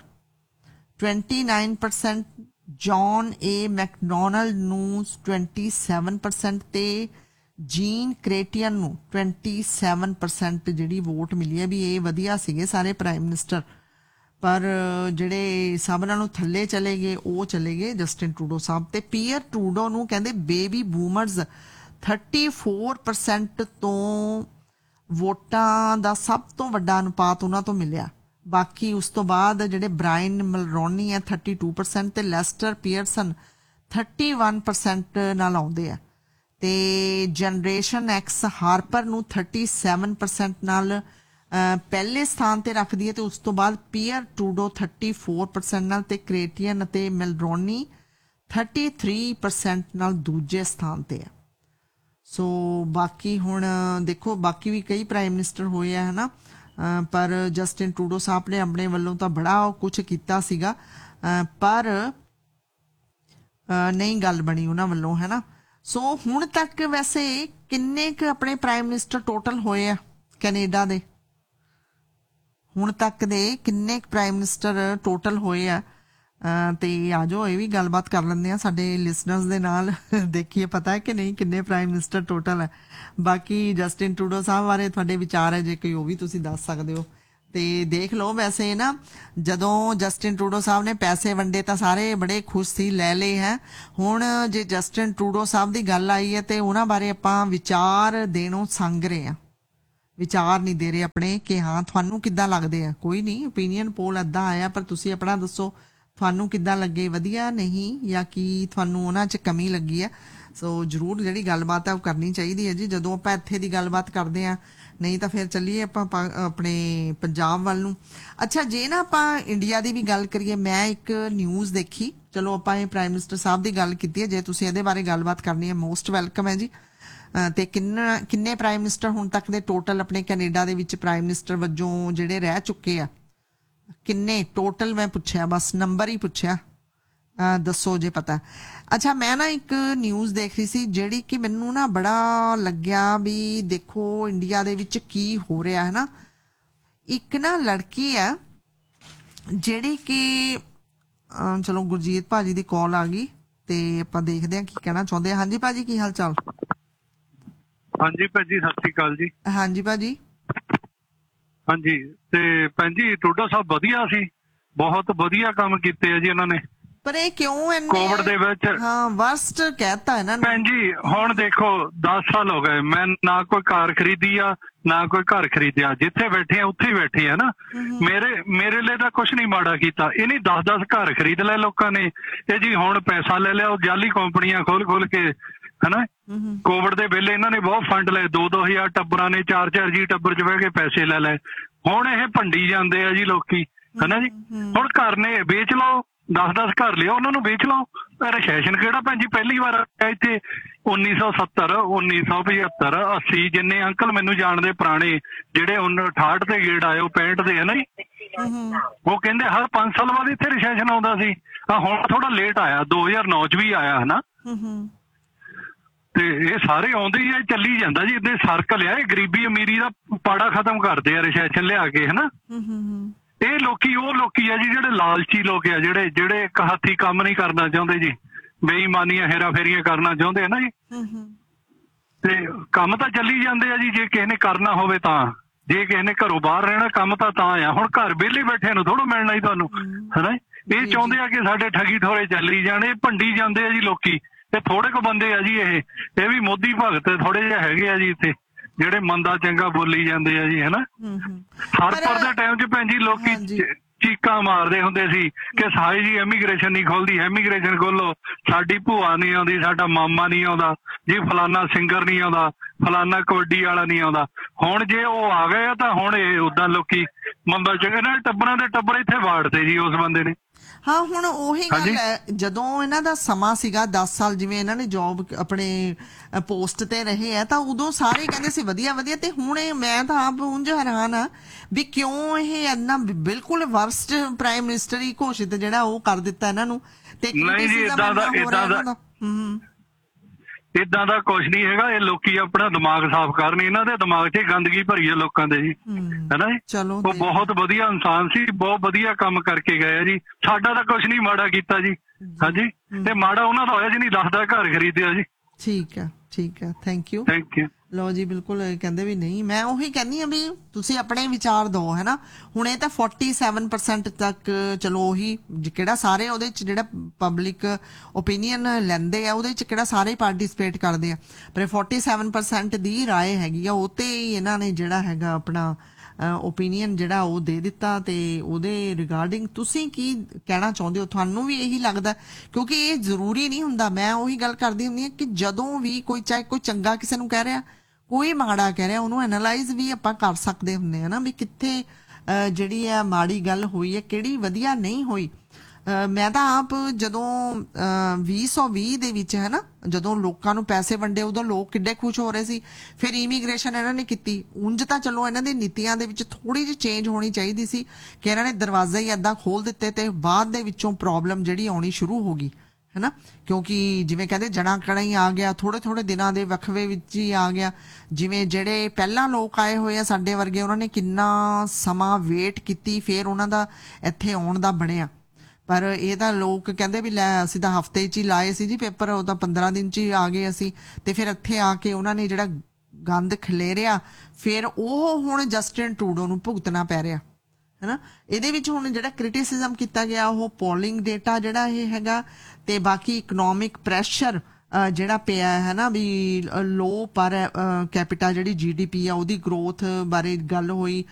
29%, ਜੌਨ ਏ ਮੈਕਡੋਨਲਡ ਨੂੰ 27% ਤੇ ਜੀਨ ਕ੍ਰੇਟੀਅਨ ਨੂੰ 27% ਜਿਹੜੀ ਵੋਟ ਮਿਲੀ ਹੈ। ਵੀ ਇਹ ਵਧੀਆ ਸੀਗੇ ਸਾਰੇ ਪ੍ਰਾਈਮ ਮਿਨਿਸਟਰ, ਪਰ ਜਿਹੜੇ ਸਭ ਨਾਲੋਂ ਥੱਲੇ ਚਲੇ ਗਏ ਉਹ ਚਲੇ ਗਏ ਜਸਟਿਨ ਟਰੂਡੋ ਸਾਹਿਬ। ਤੇ ਪੀਅਰ ਟਰੂਡੋ ਨੂੰ ਕਹਿੰਦੇ ਬੇਬੀ ਬੂਮਰਸ 34% ਤੋਂ ਵੋਟਾਂ ਦਾ ਸਭ ਤੋਂ ਵੱਡਾ ਅਨੁਪਾਤ ਉਹਨਾਂ ਤੋਂ ਮਿਲਿਆ। ਬਾਕੀ ਉਸ ਤੋਂ ਬਾਅਦ ਜਿਹੜੇ ਬ੍ਰਾਇਨ ਮਲਰੋਨੀ ਹੈ 32% ਤੇ ਲੈਸਟਰ ਪੀਅਰਸਨ 31% ਨਾਲ ਆਉਂਦੇ ਆ। ਤੇ ਜਨਰੇਸ਼ਨ ਐਕਸ ਹਾਰਪਰ ਨੂੰ 37% ਨਾਲ ਪਹਿਲੇ ਸਥਾਨ ਤੇ ਰੱਖਦੀ ਹੈ ਤੇ ਉਸ ਤੋਂ ਬਾਅਦ ਪੀਅਰ ਟਰੂਡੋ 34% ਨਾਲ ਤੇ ਕ੍ਰੇਟੀਅਨ ਅਤੇ ਮਿਲਰੋਨੀ 33% ਨਾਲ ਦੂਜੇ ਸਥਾਨ ਤੇ ਆ। ਸੋ ਬਾਕੀ ਹੁਣ ਦੇਖੋ ਬਾਕੀ ਵੀ ਕਈ ਪ੍ਰਾਈਮ ਮਿਨਿਸਟਰ ਹੋਏ ਆ ਹੈ ਨਾ, ਪਰ ਜਸਟਿਨ ਟਰੂਡੋ ਸਾਹਿਬ ਨੇ ਆਪਣੇ ਵੱਲੋਂ ਤਾਂ ਬੜਾ ਕੁਝ ਕੀਤਾ ਸੀਗਾ ਪਰ ਨਹੀਂ ਗੱਲ ਬਣੀ ਉਹਨਾਂ ਵੱਲੋਂ ਹੈ ਨਾ। ਸੋ ਹੁਣ ਤੱਕ ਵੈਸੇ ਕਿੰਨੇ ਕੁ ਆਪਣੇ ਪ੍ਰਾਈਮ ਮਿਨਿਸਟਰ ਟੋਟਲ ਹੋਏ ਆ ਕੈਨੇਡਾ ਦੇ? ਹੁਣ ਤੱਕ ਦੇ ਕਿੰਨੇ ਕੁ ਪ੍ਰਾਈਮ ਮਿਨਿਸਟਰ ਟੋਟਲ ਹੋਏ ਆ? ਤੇ ਆ ਜਾਓ ਇਹ ਵੀ ਗੱਲਬਾਤ ਕਰ ਲੈਂਦੇ ਆ ਸਾਡੇ ਲਿਸਨਰਸ ਦੇ ਨਾਲ, ਦੇਖੀਏ ਪਤਾ ਹੈ ਕਿ ਨਹੀਂ ਕਿੰਨੇ ਪ੍ਰਾਈਮ ਮਿਨਿਸਟਰ ਟੋਟਲ ਹੈ। ਬਾਕੀ ਜਸਟਿਨ ਟਰੂਡੋ ਸਾਹਿਬ ਬਾਰੇ ਤੁਹਾਡੇ ਵਿਚਾਰ ਹੈ ਜੇ ਕੋਈ ਉਹ ਵੀ ਤੁਸੀਂ ਦੱਸ ਸਕਦੇ ਹੋ। ਤੇ ਦੇਖ ਲਓ ਵੈਸੇ ਨਾ ਜਦੋਂ ਜਸਟਿਨ ਟਰੂਡੋ ਸਾਹਿਬ ਨੇ ਪੈਸੇ ਵੰਡੇ ਤਾਂ ਸਾਰੇ ਬੜੇ ਖੁਸ਼ ਸੀ, ਲੈ ਲਏ ਹੈ। ਹੁਣ ਜੇ ਜਸਟਿਨ ਟਰੂਡੋ ਸਾਹਿਬ ਦੀ ਗੱਲ ਆਈ ਹੈ ਤੇ ਉਹਨਾਂ ਬਾਰੇ ਆਪਾਂ ਵਿਚਾਰ ਦੇਣੋਂ ਸੰਗ ਰਹੇ ਆ, ਵਿਚਾਰ ਨਹੀਂ ਦੇ ਰਹੇ ਆਪਣੇ ਕਿ ਹਾਂ ਤੁਹਾਨੂੰ ਕਿੱਦਾਂ ਲੱਗਦੇ ਆ। ਕੋਈ ਨਹੀਂ, ਓਪੀਨੀਅਨ ਪੋਲ ਏਦਾਂ ਆਇਆ ਪਰ ਤੁਸੀਂ ਆਪਣਾ ਦੱਸੋ ਤੁਹਾਨੂੰ ਕਿੱਦਾਂ ਲੱਗੇ, ਵਧੀਆ ਨਹੀਂ ਜਾਂ ਕੀ ਤੁਹਾਨੂੰ ਉਹਨਾਂ 'ਚ ਕਮੀ ਲੱਗੀ ਹੈ। ਸੋ ਜ਼ਰੂਰ ਜਿਹੜੀ ਗੱਲਬਾਤ ਹੈ ਉਹ ਕਰਨੀ ਚਾਹੀਦੀ ਹੈ ਜੀ ਜਦੋਂ ਆਪਾਂ ਇੱਥੇ ਦੀ ਗੱਲਬਾਤ ਕਰਦੇ ਹਾਂ, ਨਹੀਂ ਤਾਂ ਫਿਰ ਚੱਲੀਏ ਆਪਾਂ ਆਪਣੇ ਪੰਜਾਬ ਵੱਲ ਨੂੰ। ਅੱਛਾ ਜੇ ਨਾ ਆਪਾਂ ਇੰਡੀਆ ਦੀ ਵੀ ਗੱਲ ਕਰੀਏ, ਮੈਂ ਇੱਕ ਨਿਊਜ਼ ਦੇਖੀ, ਚਲੋ ਆਪਾਂ ਇਹ ਪ੍ਰਾਈਮ ਮਿਨਿਸਟਰ ਸਾਹਿਬ ਦੀ ਗੱਲ ਕੀਤੀ ਹੈ, ਜੇ ਤੁਸੀਂ ਇਹਦੇ ਬਾਰੇ ਗੱਲਬਾਤ ਕਰਨੀ ਹੈ ਮੋਸਟ ਵੈਲਕਮ ਹੈ ਜੀ। ਤੇ ਕਿੰਨੇ ਪ੍ਰਾਈਮ ਮਿਨਿਸਟਰ ਹੁਣ ਤੱਕ ਦੇ ਟੋਟਲ ਆਪਣੇ ਕੈਨੇਡਾ ਦੇ ਵਿੱਚ ਪ੍ਰਾਈਮ ਮਿਨਿਸਟਰ ਵਜੋਂ ਜਿਹੜੇ ਰਹਿ ਚੁੱਕੇ ਆ, ਕਿੰਨੇ ਟੋਟਲ ਮੈਂ ਪੁੱਛਿਆ, ਬਸ ਨੰਬਰ ਹੀ ਪੁੱਛਿਆ, ਦੱਸੋ ਜੇ ਪਤਾ। ਅੱਛਾ ਮੈਂ ਨਾ ਇੱਕ ਨਿਊਜ਼ ਦੇਖ ਰਹੀ ਸੀ ਜਿਹੜੀ ਕਿ ਮੈਨੂੰ ਨਾ ਬੜਾ ਲੱਗਿਆ ਵੀ ਦੇਖੋ ਇੰਡੀਆ ਦੇ ਵਿੱਚ ਕੀ ਹੋ ਰਿਹਾ ਹੈ ਨਾ। ਇੱਕ ਨਾ ਲੜਕੀ ਆ ਜਿਹੜੀ ਕਿ ਚਲੋ ਗੁਰਜੀਤ ਭਾਜੀ ਦੀ ਕਾਲ ਆ ਗਈ ਤੇ ਆਪਾਂ ਦੇਖਦੇ ਹਾਂ ਕੀ ਕਹਿਣਾ ਚਾਹੁੰਦੇ ਆ। ਹਾਂਜੀ ਭਾਜੀ ਕੀ ਹਾਲ ਚਾਲ? ਹਾਂਜੀ ਭੈਣ ਜੀ ਸਤਿ ਸ਼੍ਰੀ ਅਕਾਲ ਜੀ। ਹਾਂਜੀ ਭਾਜੀ। ਹਾਂਜੀ ਤੇ ਭੈਣ ਜੀ ਟਰੂਡੋ ਸਾਹਿਬ ਵਧੀਆ ਸੀ, ਬਹੁਤ ਵਧੀਆ ਕੰਮ ਕੀਤੇ ਆ ਜੀ ਉਹਨਾਂ ਨੇ। ਪਰ ਇਹ ਕਿਉਂ ਕੋਵਿਡ ਦੇ ਵਿੱਚ ਵਰਸਟ ਕਹਿਤਾ ਇਹਨਾਂ ਨੇ। ਭੈਣ ਜੀ ਹੁਣ ਦੇਖੋ 10 ਸਾਲ ਹੋ ਗਏ, ਮੈਂ ਨਾ ਕੋਈ ਕਾਰ ਖਰੀਦੀ ਆ ਨਾ ਕੋਈ ਘਰ ਖਰੀਦਿਆ, ਜਿੱਥੇ ਬੈਠੇ ਆ ਉੱਥੇ ਹੀ ਬੈਠੇ ਆ ਨਾ। ਮੇਰੇ ਲਈ ਤਾਂ ਕੁਛ ਨਹੀਂ ਮਾੜਾ ਕੀਤਾ। ਇਹ ਨਹੀਂ 10-10 ਘਰ ਖਰੀਦ ਲਏ ਲੋਕਾਂ ਨੇ, ਇਹ ਜੀ ਹੁਣ ਪੈਸਾ ਲੈ ਲਿਆ ਉਹ ਜਾਲੀ ਕੰਪਨੀਆਂ ਖੋਲ ਕੇ ਹਨਾ। ਕੋਵਿਡ ਦੇ ਵੇਲੇ ਇਹਨਾਂ ਨੇ ਬਹੁਤ ਫੰਡ ਲਏ, 2-2 ਹਜ਼ਾਰ ਟੱਬਰਾਂ ਨੇ 4-4 ਜੀ ਟੱਬਰ ਚ ਬਹਿ ਕੇ ਪੈਸੇ ਲੈ ਲਏ। ਹੁਣ ਇਹ ਭੰਡੀ ਜਾਂਦੇ ਆ ਜੀ ਲੋਕੀ ਹਨਾ ਜੀ। ਹੁਣ ਘਰ ਨੇ ਵੇਚ ਲਓ, 10-10 ਘਰ ਲਿਓ ਉਹਨਾਂ ਨੂੰ ਵੇਚ ਲਓ। ਰੈਸੈਸ਼ਨ ਕਿਹੜਾ ਭੈਣ ਜੀ ਪਹਿਲੀ ਵਾਰ ਇੱਥੇ 1970 1975 80 ਜਿੰਨੇ ਅੰਕਲ ਮੈਨੂੰ ਜਾਣਦੇ ਪੁਰਾਣੇ ਜਿਹੜੇ 68 ਤੇ ਗੇੜ ਆਏ ਉਹ 65 ਦੇ ਹੈ ਨਾ ਜੀ। ਉਹ ਕਹਿੰਦੇ ਹਰ 5 ਸਾਲ ਬਾਅਦ ਇੱਥੇ ਰੈਸੈਸ਼ਨ ਆਉਂਦਾ ਸੀ। ਹੁਣ ਥੋੜਾ ਲੇਟ ਆਇਆ, 2009 ਚ ਵੀ ਆਇਆ ਹਨਾ। ਤੇ ਇਹ ਸਾਰੇ ਆਉਂਦੇ ਹੀ ਆ, ਚੱਲੀ ਜਾਂਦਾ ਜੀ। ਇਹਦੇ ਸਰਕਲ ਆ, ਇਹ ਗਰੀਬੀ ਅਮੀਰੀ ਦਾ ਪਾੜਾ ਖਤਮ ਕਰਦੇ ਆ ਰੈਸੈਸ਼ਨ ਲਿਆ ਕੇ ਹਨਾ। ਇਹ ਲੋਕੀ ਉਹ ਲੋਕੀ ਆ ਜੀ ਜਿਹੜੇ ਲਾਲਚੀ ਲੋਕ ਆ, ਜਿਹੜੇ ਇੱਕ ਹੱਥੀ ਕੰਮ ਨਹੀਂ ਕਰਨਾ ਚਾਹੁੰਦੇ ਜੀ, ਬੇਈਮਾਨੀਆਂ ਹੇਰਾ ਫੇਰੀਆਂ ਕਰਨਾ ਚਾਹੁੰਦੇ ਆ ਨਾ ਜੀ। ਤੇ ਕੰਮ ਤਾਂ ਚੱਲੀ ਜਾਂਦੇ ਆ ਜੀ, ਜੇ ਕਿਸੇ ਨੇ ਕਰਨਾ ਹੋਵੇ ਤਾਂ। ਜੇ ਕਿਸੇ ਨੇ ਘਰੋਂ ਬਾਹਰ ਰਹਿਣਾ ਕੰਮ ਤਾਂ ਆ। ਹੁਣ ਘਰ ਵਿਹਲੇ ਬੈਠੇ ਨੂੰ ਥੋੜ੍ਹਾ ਮਿਲਣਾ ਜੀ ਤੁਹਾਨੂੰ ਹਨਾ। ਇਹ ਚਾਹੁੰਦੇ ਆ ਕਿ ਸਾਡੇ ਠੱਗੀ ਠੋਰੇ ਚੱਲੀ ਜਾਣ, ਇਹ ਭੰਡੀ ਜਾਂਦੇ ਆ ਜੀ ਲੋਕੀ। ਤੇ ਥੋੜੇ ਕੁ ਬੰਦੇ ਆ ਜੀ ਇਹ ਵੀ ਮੋਦੀ ਭਗਤ ਥੋੜੇ ਜਿਹੇ ਹੈਗੇ ਆ ਜੀ ਇੱਥੇ, ਜਿਹੜੇ ਮੰਦਾ ਚੰਗਾ ਬੋਲੀ ਜਾਂਦੇ ਆ ਜੀ ਹਨਾ। ਹਰ ਪਰ ਦੇ ਟਾਈਮ 'ਚ ਭੈਣ ਜੀ ਲੋਕੀ ਚੀਕਾਂ ਮਾਰਦੇ ਹੁੰਦੇ ਸੀ ਕਿ ਸਾਈ ਜੀ ਇਮੀਗ੍ਰੇਸ਼ਨ ਨਹੀਂ ਖੋਲਦੀ, ਇਮੀਗ੍ਰੇਸ਼ਨ ਖੋਲੋ, ਸਾਡੀ ਭੂਆ ਨਹੀਂ ਆਉਂਦੀ, ਸਾਡਾ ਮਾਮਾ ਨਹੀਂ ਆਉਂਦਾ ਜੀ, ਫਲਾਨਾ ਸਿੰਗਰ ਨਹੀਂ ਆਉਂਦਾ, ਫਲਾਨਾ ਕਬੱਡੀ ਵਾਲਾ ਨਹੀਂ ਆਉਂਦਾ। ਹੁਣ ਜੇ ਉਹ ਆ ਗਏ ਆ ਤਾਂ ਹੁਣ ਇਹ ਉਦਾਂ ਲੋਕੀ ਮੰਬਲ ਚ ਇਹਨਾਂ ਟੱਬਰਾਂ ਦੇ ਟੱਬਰ ਇੱਥੇ ਵਾੜਤੇ ਜੀ ਉਸ ਬੰਦੇ ਨੇ। ਹਾਂ ਹੁਣ ਉਹੀ ਗੱਲ ਹੈ, ਜਦੋਂ ਇਹਨਾਂ ਦਾ ਸਮਾਂ ਸੀਗਾ 10 ਸਾਲ ਜਿਵੇਂ ਇਹਨਾਂ ਨੇ ਜੌਬ ਆਪਣੇ ਪੋਸਟ ਤੇ ਰਹੇ ਆ ਤਾਂ ਉਦੋਂ ਸਾਰੇ ਕਹਿੰਦੇ ਸੀ ਵਧੀਆ ਵਧੀਆ, ਤੇ ਹੁਣ ਮੈਂ ਤਾਂ ਆਪ ਉਂਝ ਹੈਰਾਨ ਆ ਵੀ ਕਿਉਂ ਇਹ ਇੰਨਾ ਬਿਲਕੁਲ ਵਰਸਟ ਪ੍ਰਾਈਮ ਮਿਨਿਸਟਰ ਹੀ ਘੋਸ਼ਿਤ ਜਿਹੜਾ ਉਹ ਕਰ ਦਿੱਤਾ ਇਹਨਾਂ ਨੂੰ। ਤੇ ਨਹੀਂ ਜੀ ਇਦਾਂ ਦਾ ਕੁਛ ਨਹੀਂ ਹੈਗਾ, ਇਹ ਲੋਕੀ ਆਪਣਾ ਦਿਮਾਗ ਸਾਫ਼ ਕਰਨ, ਇਹਨਾਂ ਦੇ ਦਿਮਾਗ 'ਚ ਗੰਦਗੀ ਭਰੀ ਹੈ ਲੋਕਾਂ ਦੇ ਜੀ, ਹੈਨਾ ਜੀ। ਚਲੋ ਉਹ ਬਹੁਤ ਵਧੀਆ ਇਨਸਾਨ ਸੀ, ਬਹੁਤ ਵਧੀਆ ਕੰਮ ਕਰਕੇ ਗਏ ਆ ਜੀ, ਸਾਡਾ ਤਾਂ ਕੁਛ ਨਹੀਂ ਮਾੜਾ ਕੀਤਾ ਜੀ। ਹਾਂਜੀ, ਤੇ ਮਾੜਾ ਉਹਨਾਂ ਦਾ ਹੋਇਆ ਜੀ ਨਹੀਂ 10 ਦਾ ਘਰ ਖਰੀਦਿਆ ਜੀ। ਠੀਕ ਹੈ ਥੈਂਕ ਯੂ। ਲਓ ਜੀ, ਬਿਲਕੁਲ ਕਹਿੰਦੇ ਵੀ ਨਹੀਂ, ਮੈਂ ਉਹੀ ਕਹਿੰਦੀ ਆ ਵੀ ਤੁਸੀਂ ਆਪਣੇ ਵਿਚਾਰ ਦਿਓ, ਹੈ ਨਾ। ਹੁਣ ਇਹ ਤਾਂ 47% ਤੱਕ ਚਲੋ ਉਹੀ ਕਿਹੜਾ ਸਾਰੇ ਉਹਦੇ ਚ ਜਿਹੜਾ ਪਬਲਿਕ ਓਪੀਨੀਅਨ ਲੈਂਦੇ ਆ ਉਹਦੇ ਚ ਕਿਹੜਾ ਸਾਰੇ ਪਾਰਟਿਸਿਪੇਟ ਕਰਦੇ ਆ, ਪਰ 47% ਦੀ ਰਾਏ ਹੈਗੀ ਆ, ਉਹ ਤੇ ਹੀ ਇਹਨਾਂ ਨੇ ਜਿਹੜਾ ਹੈਗਾ ਆਪਣਾ ਓਪੀਨੀਅਨ ਜਿਹੜਾ ਉਹ ਦੇ ਦਿੱਤਾ। ਤੇ ਉਹਦੇ ਰਿਗਾਰਡਿੰਗ ਤੁਸੀਂ ਕੀ ਕਹਿਣਾ ਚਾਹੁੰਦੇ ਹੋ? ਤੁਹਾਨੂੰ ਵੀ ਇਹੀ ਲੱਗਦਾ? ਕਿਉਂਕਿ ਇਹ ਜ਼ਰੂਰੀ ਨਹੀਂ ਹੁੰਦਾ, ਮੈਂ ਉਹੀ ਗੱਲ ਕਰਦੀ ਹੁੰਦੀ ਹਾਂ ਕਿ ਜਦੋਂ ਵੀ ਕੋਈ ਚਾਹੇ ਕੋਈ ਚੰਗਾ ਕਿਸੇ ਨੂੰ ਕਹਿ ਰਿਹਾ, ਕੋਈ ਮਾੜਾ ਕਹਿ ਰਿਹਾ, ਉਹਨੂੰ ਐਨਾਲਾਈਜ਼ ਵੀ ਆਪਾਂ ਕਰ ਸਕਦੇ ਹੁੰਦੇ ਆ ਨਾ, ਵੀ ਕਿੱਥੇ ਜਿਹੜੀ ਆ ਮਾੜੀ ਗੱਲ ਹੋਈ ਹੈ, ਕਿਹੜੀ ਵਧੀਆ ਨਹੀਂ ਹੋਈ। ਮੈਂ ਤਾਂ ਆਪ ਜਦੋਂ 2020 ਦੇ ਵਿੱਚ ਹੈ ਨਾ, ਜਦੋਂ ਲੋਕਾਂ ਨੂੰ ਪੈਸੇ ਵੰਡੇ ਉਦੋਂ ਲੋਕ ਕਿੱਡੇ ਖੁਸ਼ ਹੋ ਰਹੇ ਸੀ। ਫਿਰ ਇਮੀਗ੍ਰੇਸ਼ਨ ਇਹਨਾਂ ਨੇ ਕੀਤੀ, ਉਂਝ ਤਾਂ ਚਲੋ ਇਹਨਾਂ ਦੀ ਨੀਤੀਆਂ ਦੇ ਵਿੱਚ ਥੋੜੀ ਜਿਹੀ ਚੇਂਜ ਹੋਣੀ ਚਾਹੀਦੀ ਸੀ ਕਿ ਇਹਨਾਂ ਨੇ ਦਰਵਾਜ਼ੇ ਹੀ ਏਦਾਂ ਖੋਲ ਦਿੱਤੇ ਤੇ ਬਾਅਦ ਦੇ ਵਿੱਚੋਂ ਪ੍ਰੋਬਲਮ ਜਿਹੜੀ ਆਉਣੀ ਸ਼ੁਰੂ ਹੋ ਗਈ, ਹੈ ਨਾ। ਕਿਉਂਕਿ ਜਿਵੇਂ ਕਹਿੰਦੇ ਜਣਾ ਕਣਾ ਹੀ ਆ ਗਿਆ, ਥੋੜੇ ਦਿਨਾਂ ਦੇ ਵਕਫੇ ਵਿੱਚ ਹੀ ਆ ਗਿਆ। ਜਿਵੇਂ ਜਿਹੜੇ ਪਹਿਲਾਂ ਲੋਕ ਆਏ ਹੋਏ ਆ ਸਾਡੇ ਵਰਗੇ, ਉਹਨਾਂ ਨੇ ਕਿੰਨਾ ਸਮਾਂ ਵੇਟ ਕੀਤੀ, ਫਿਰ ਉਹਨਾਂ ਦਾ ਇੱਥੇ ਆਉਣ ਦਾ ਬਣਿਆ। ਪਰ ਇਹ ਤਾਂ ਲੋਕ ਕਹਿੰਦੇ ਵੀ ਲੈ ਅਸੀਂ ਤਾਂ ਹਫ਼ਤੇ 'ਚ ਹੀ ਲਾਏ ਸੀ ਜੀ ਪੇਪਰ, ਉਹ ਤਾਂ 15 ਦਿਨ 'ਚ ਹੀ ਆ ਗਏ ਅਸੀਂ। ਤੇ ਫਿਰ ਇੱਥੇ ਆ ਕੇ ਉਹਨਾਂ ਨੇ ਜਿਹੜਾ ਗੰਦ ਖਲੇਰਿਆ, ਫਿਰ ਉਹ ਹੁਣ ਜਸਟਿਨ ਟਰੂਡੋ ਨੂੰ ਭੁਗਤਣਾ ਪੈ ਰਿਹਾ, ਹੈ ਨਾ। ਇਹਦੇ ਵਿੱਚ ਹੁਣ ਜਿਹੜਾ ਕ੍ਰਿਟਿਸਿਜ਼ਮ ਕੀਤਾ ਗਿਆ ਉਹ ਪੋਲਿੰਗ ਡੇਟਾ ਜਿਹੜਾ ਇਹ ਹੈਗਾ, ਤੇ ਬਾਕੀ ਇਕਨੋਮਿਕ ਪ੍ਰੈਸ਼ਰ ਜਿਹੜਾ ਪਿਆ ਹੈ ਨਾ, ਵੀ ਲੋ ਪਰ ਕੈਪੀਟਾ ਜਿਹੜੀ GDP ਆ ਉਹਦੀ ਗਰੋਥ ਬਾਰੇ ਗੱਲ ਹੋਈ,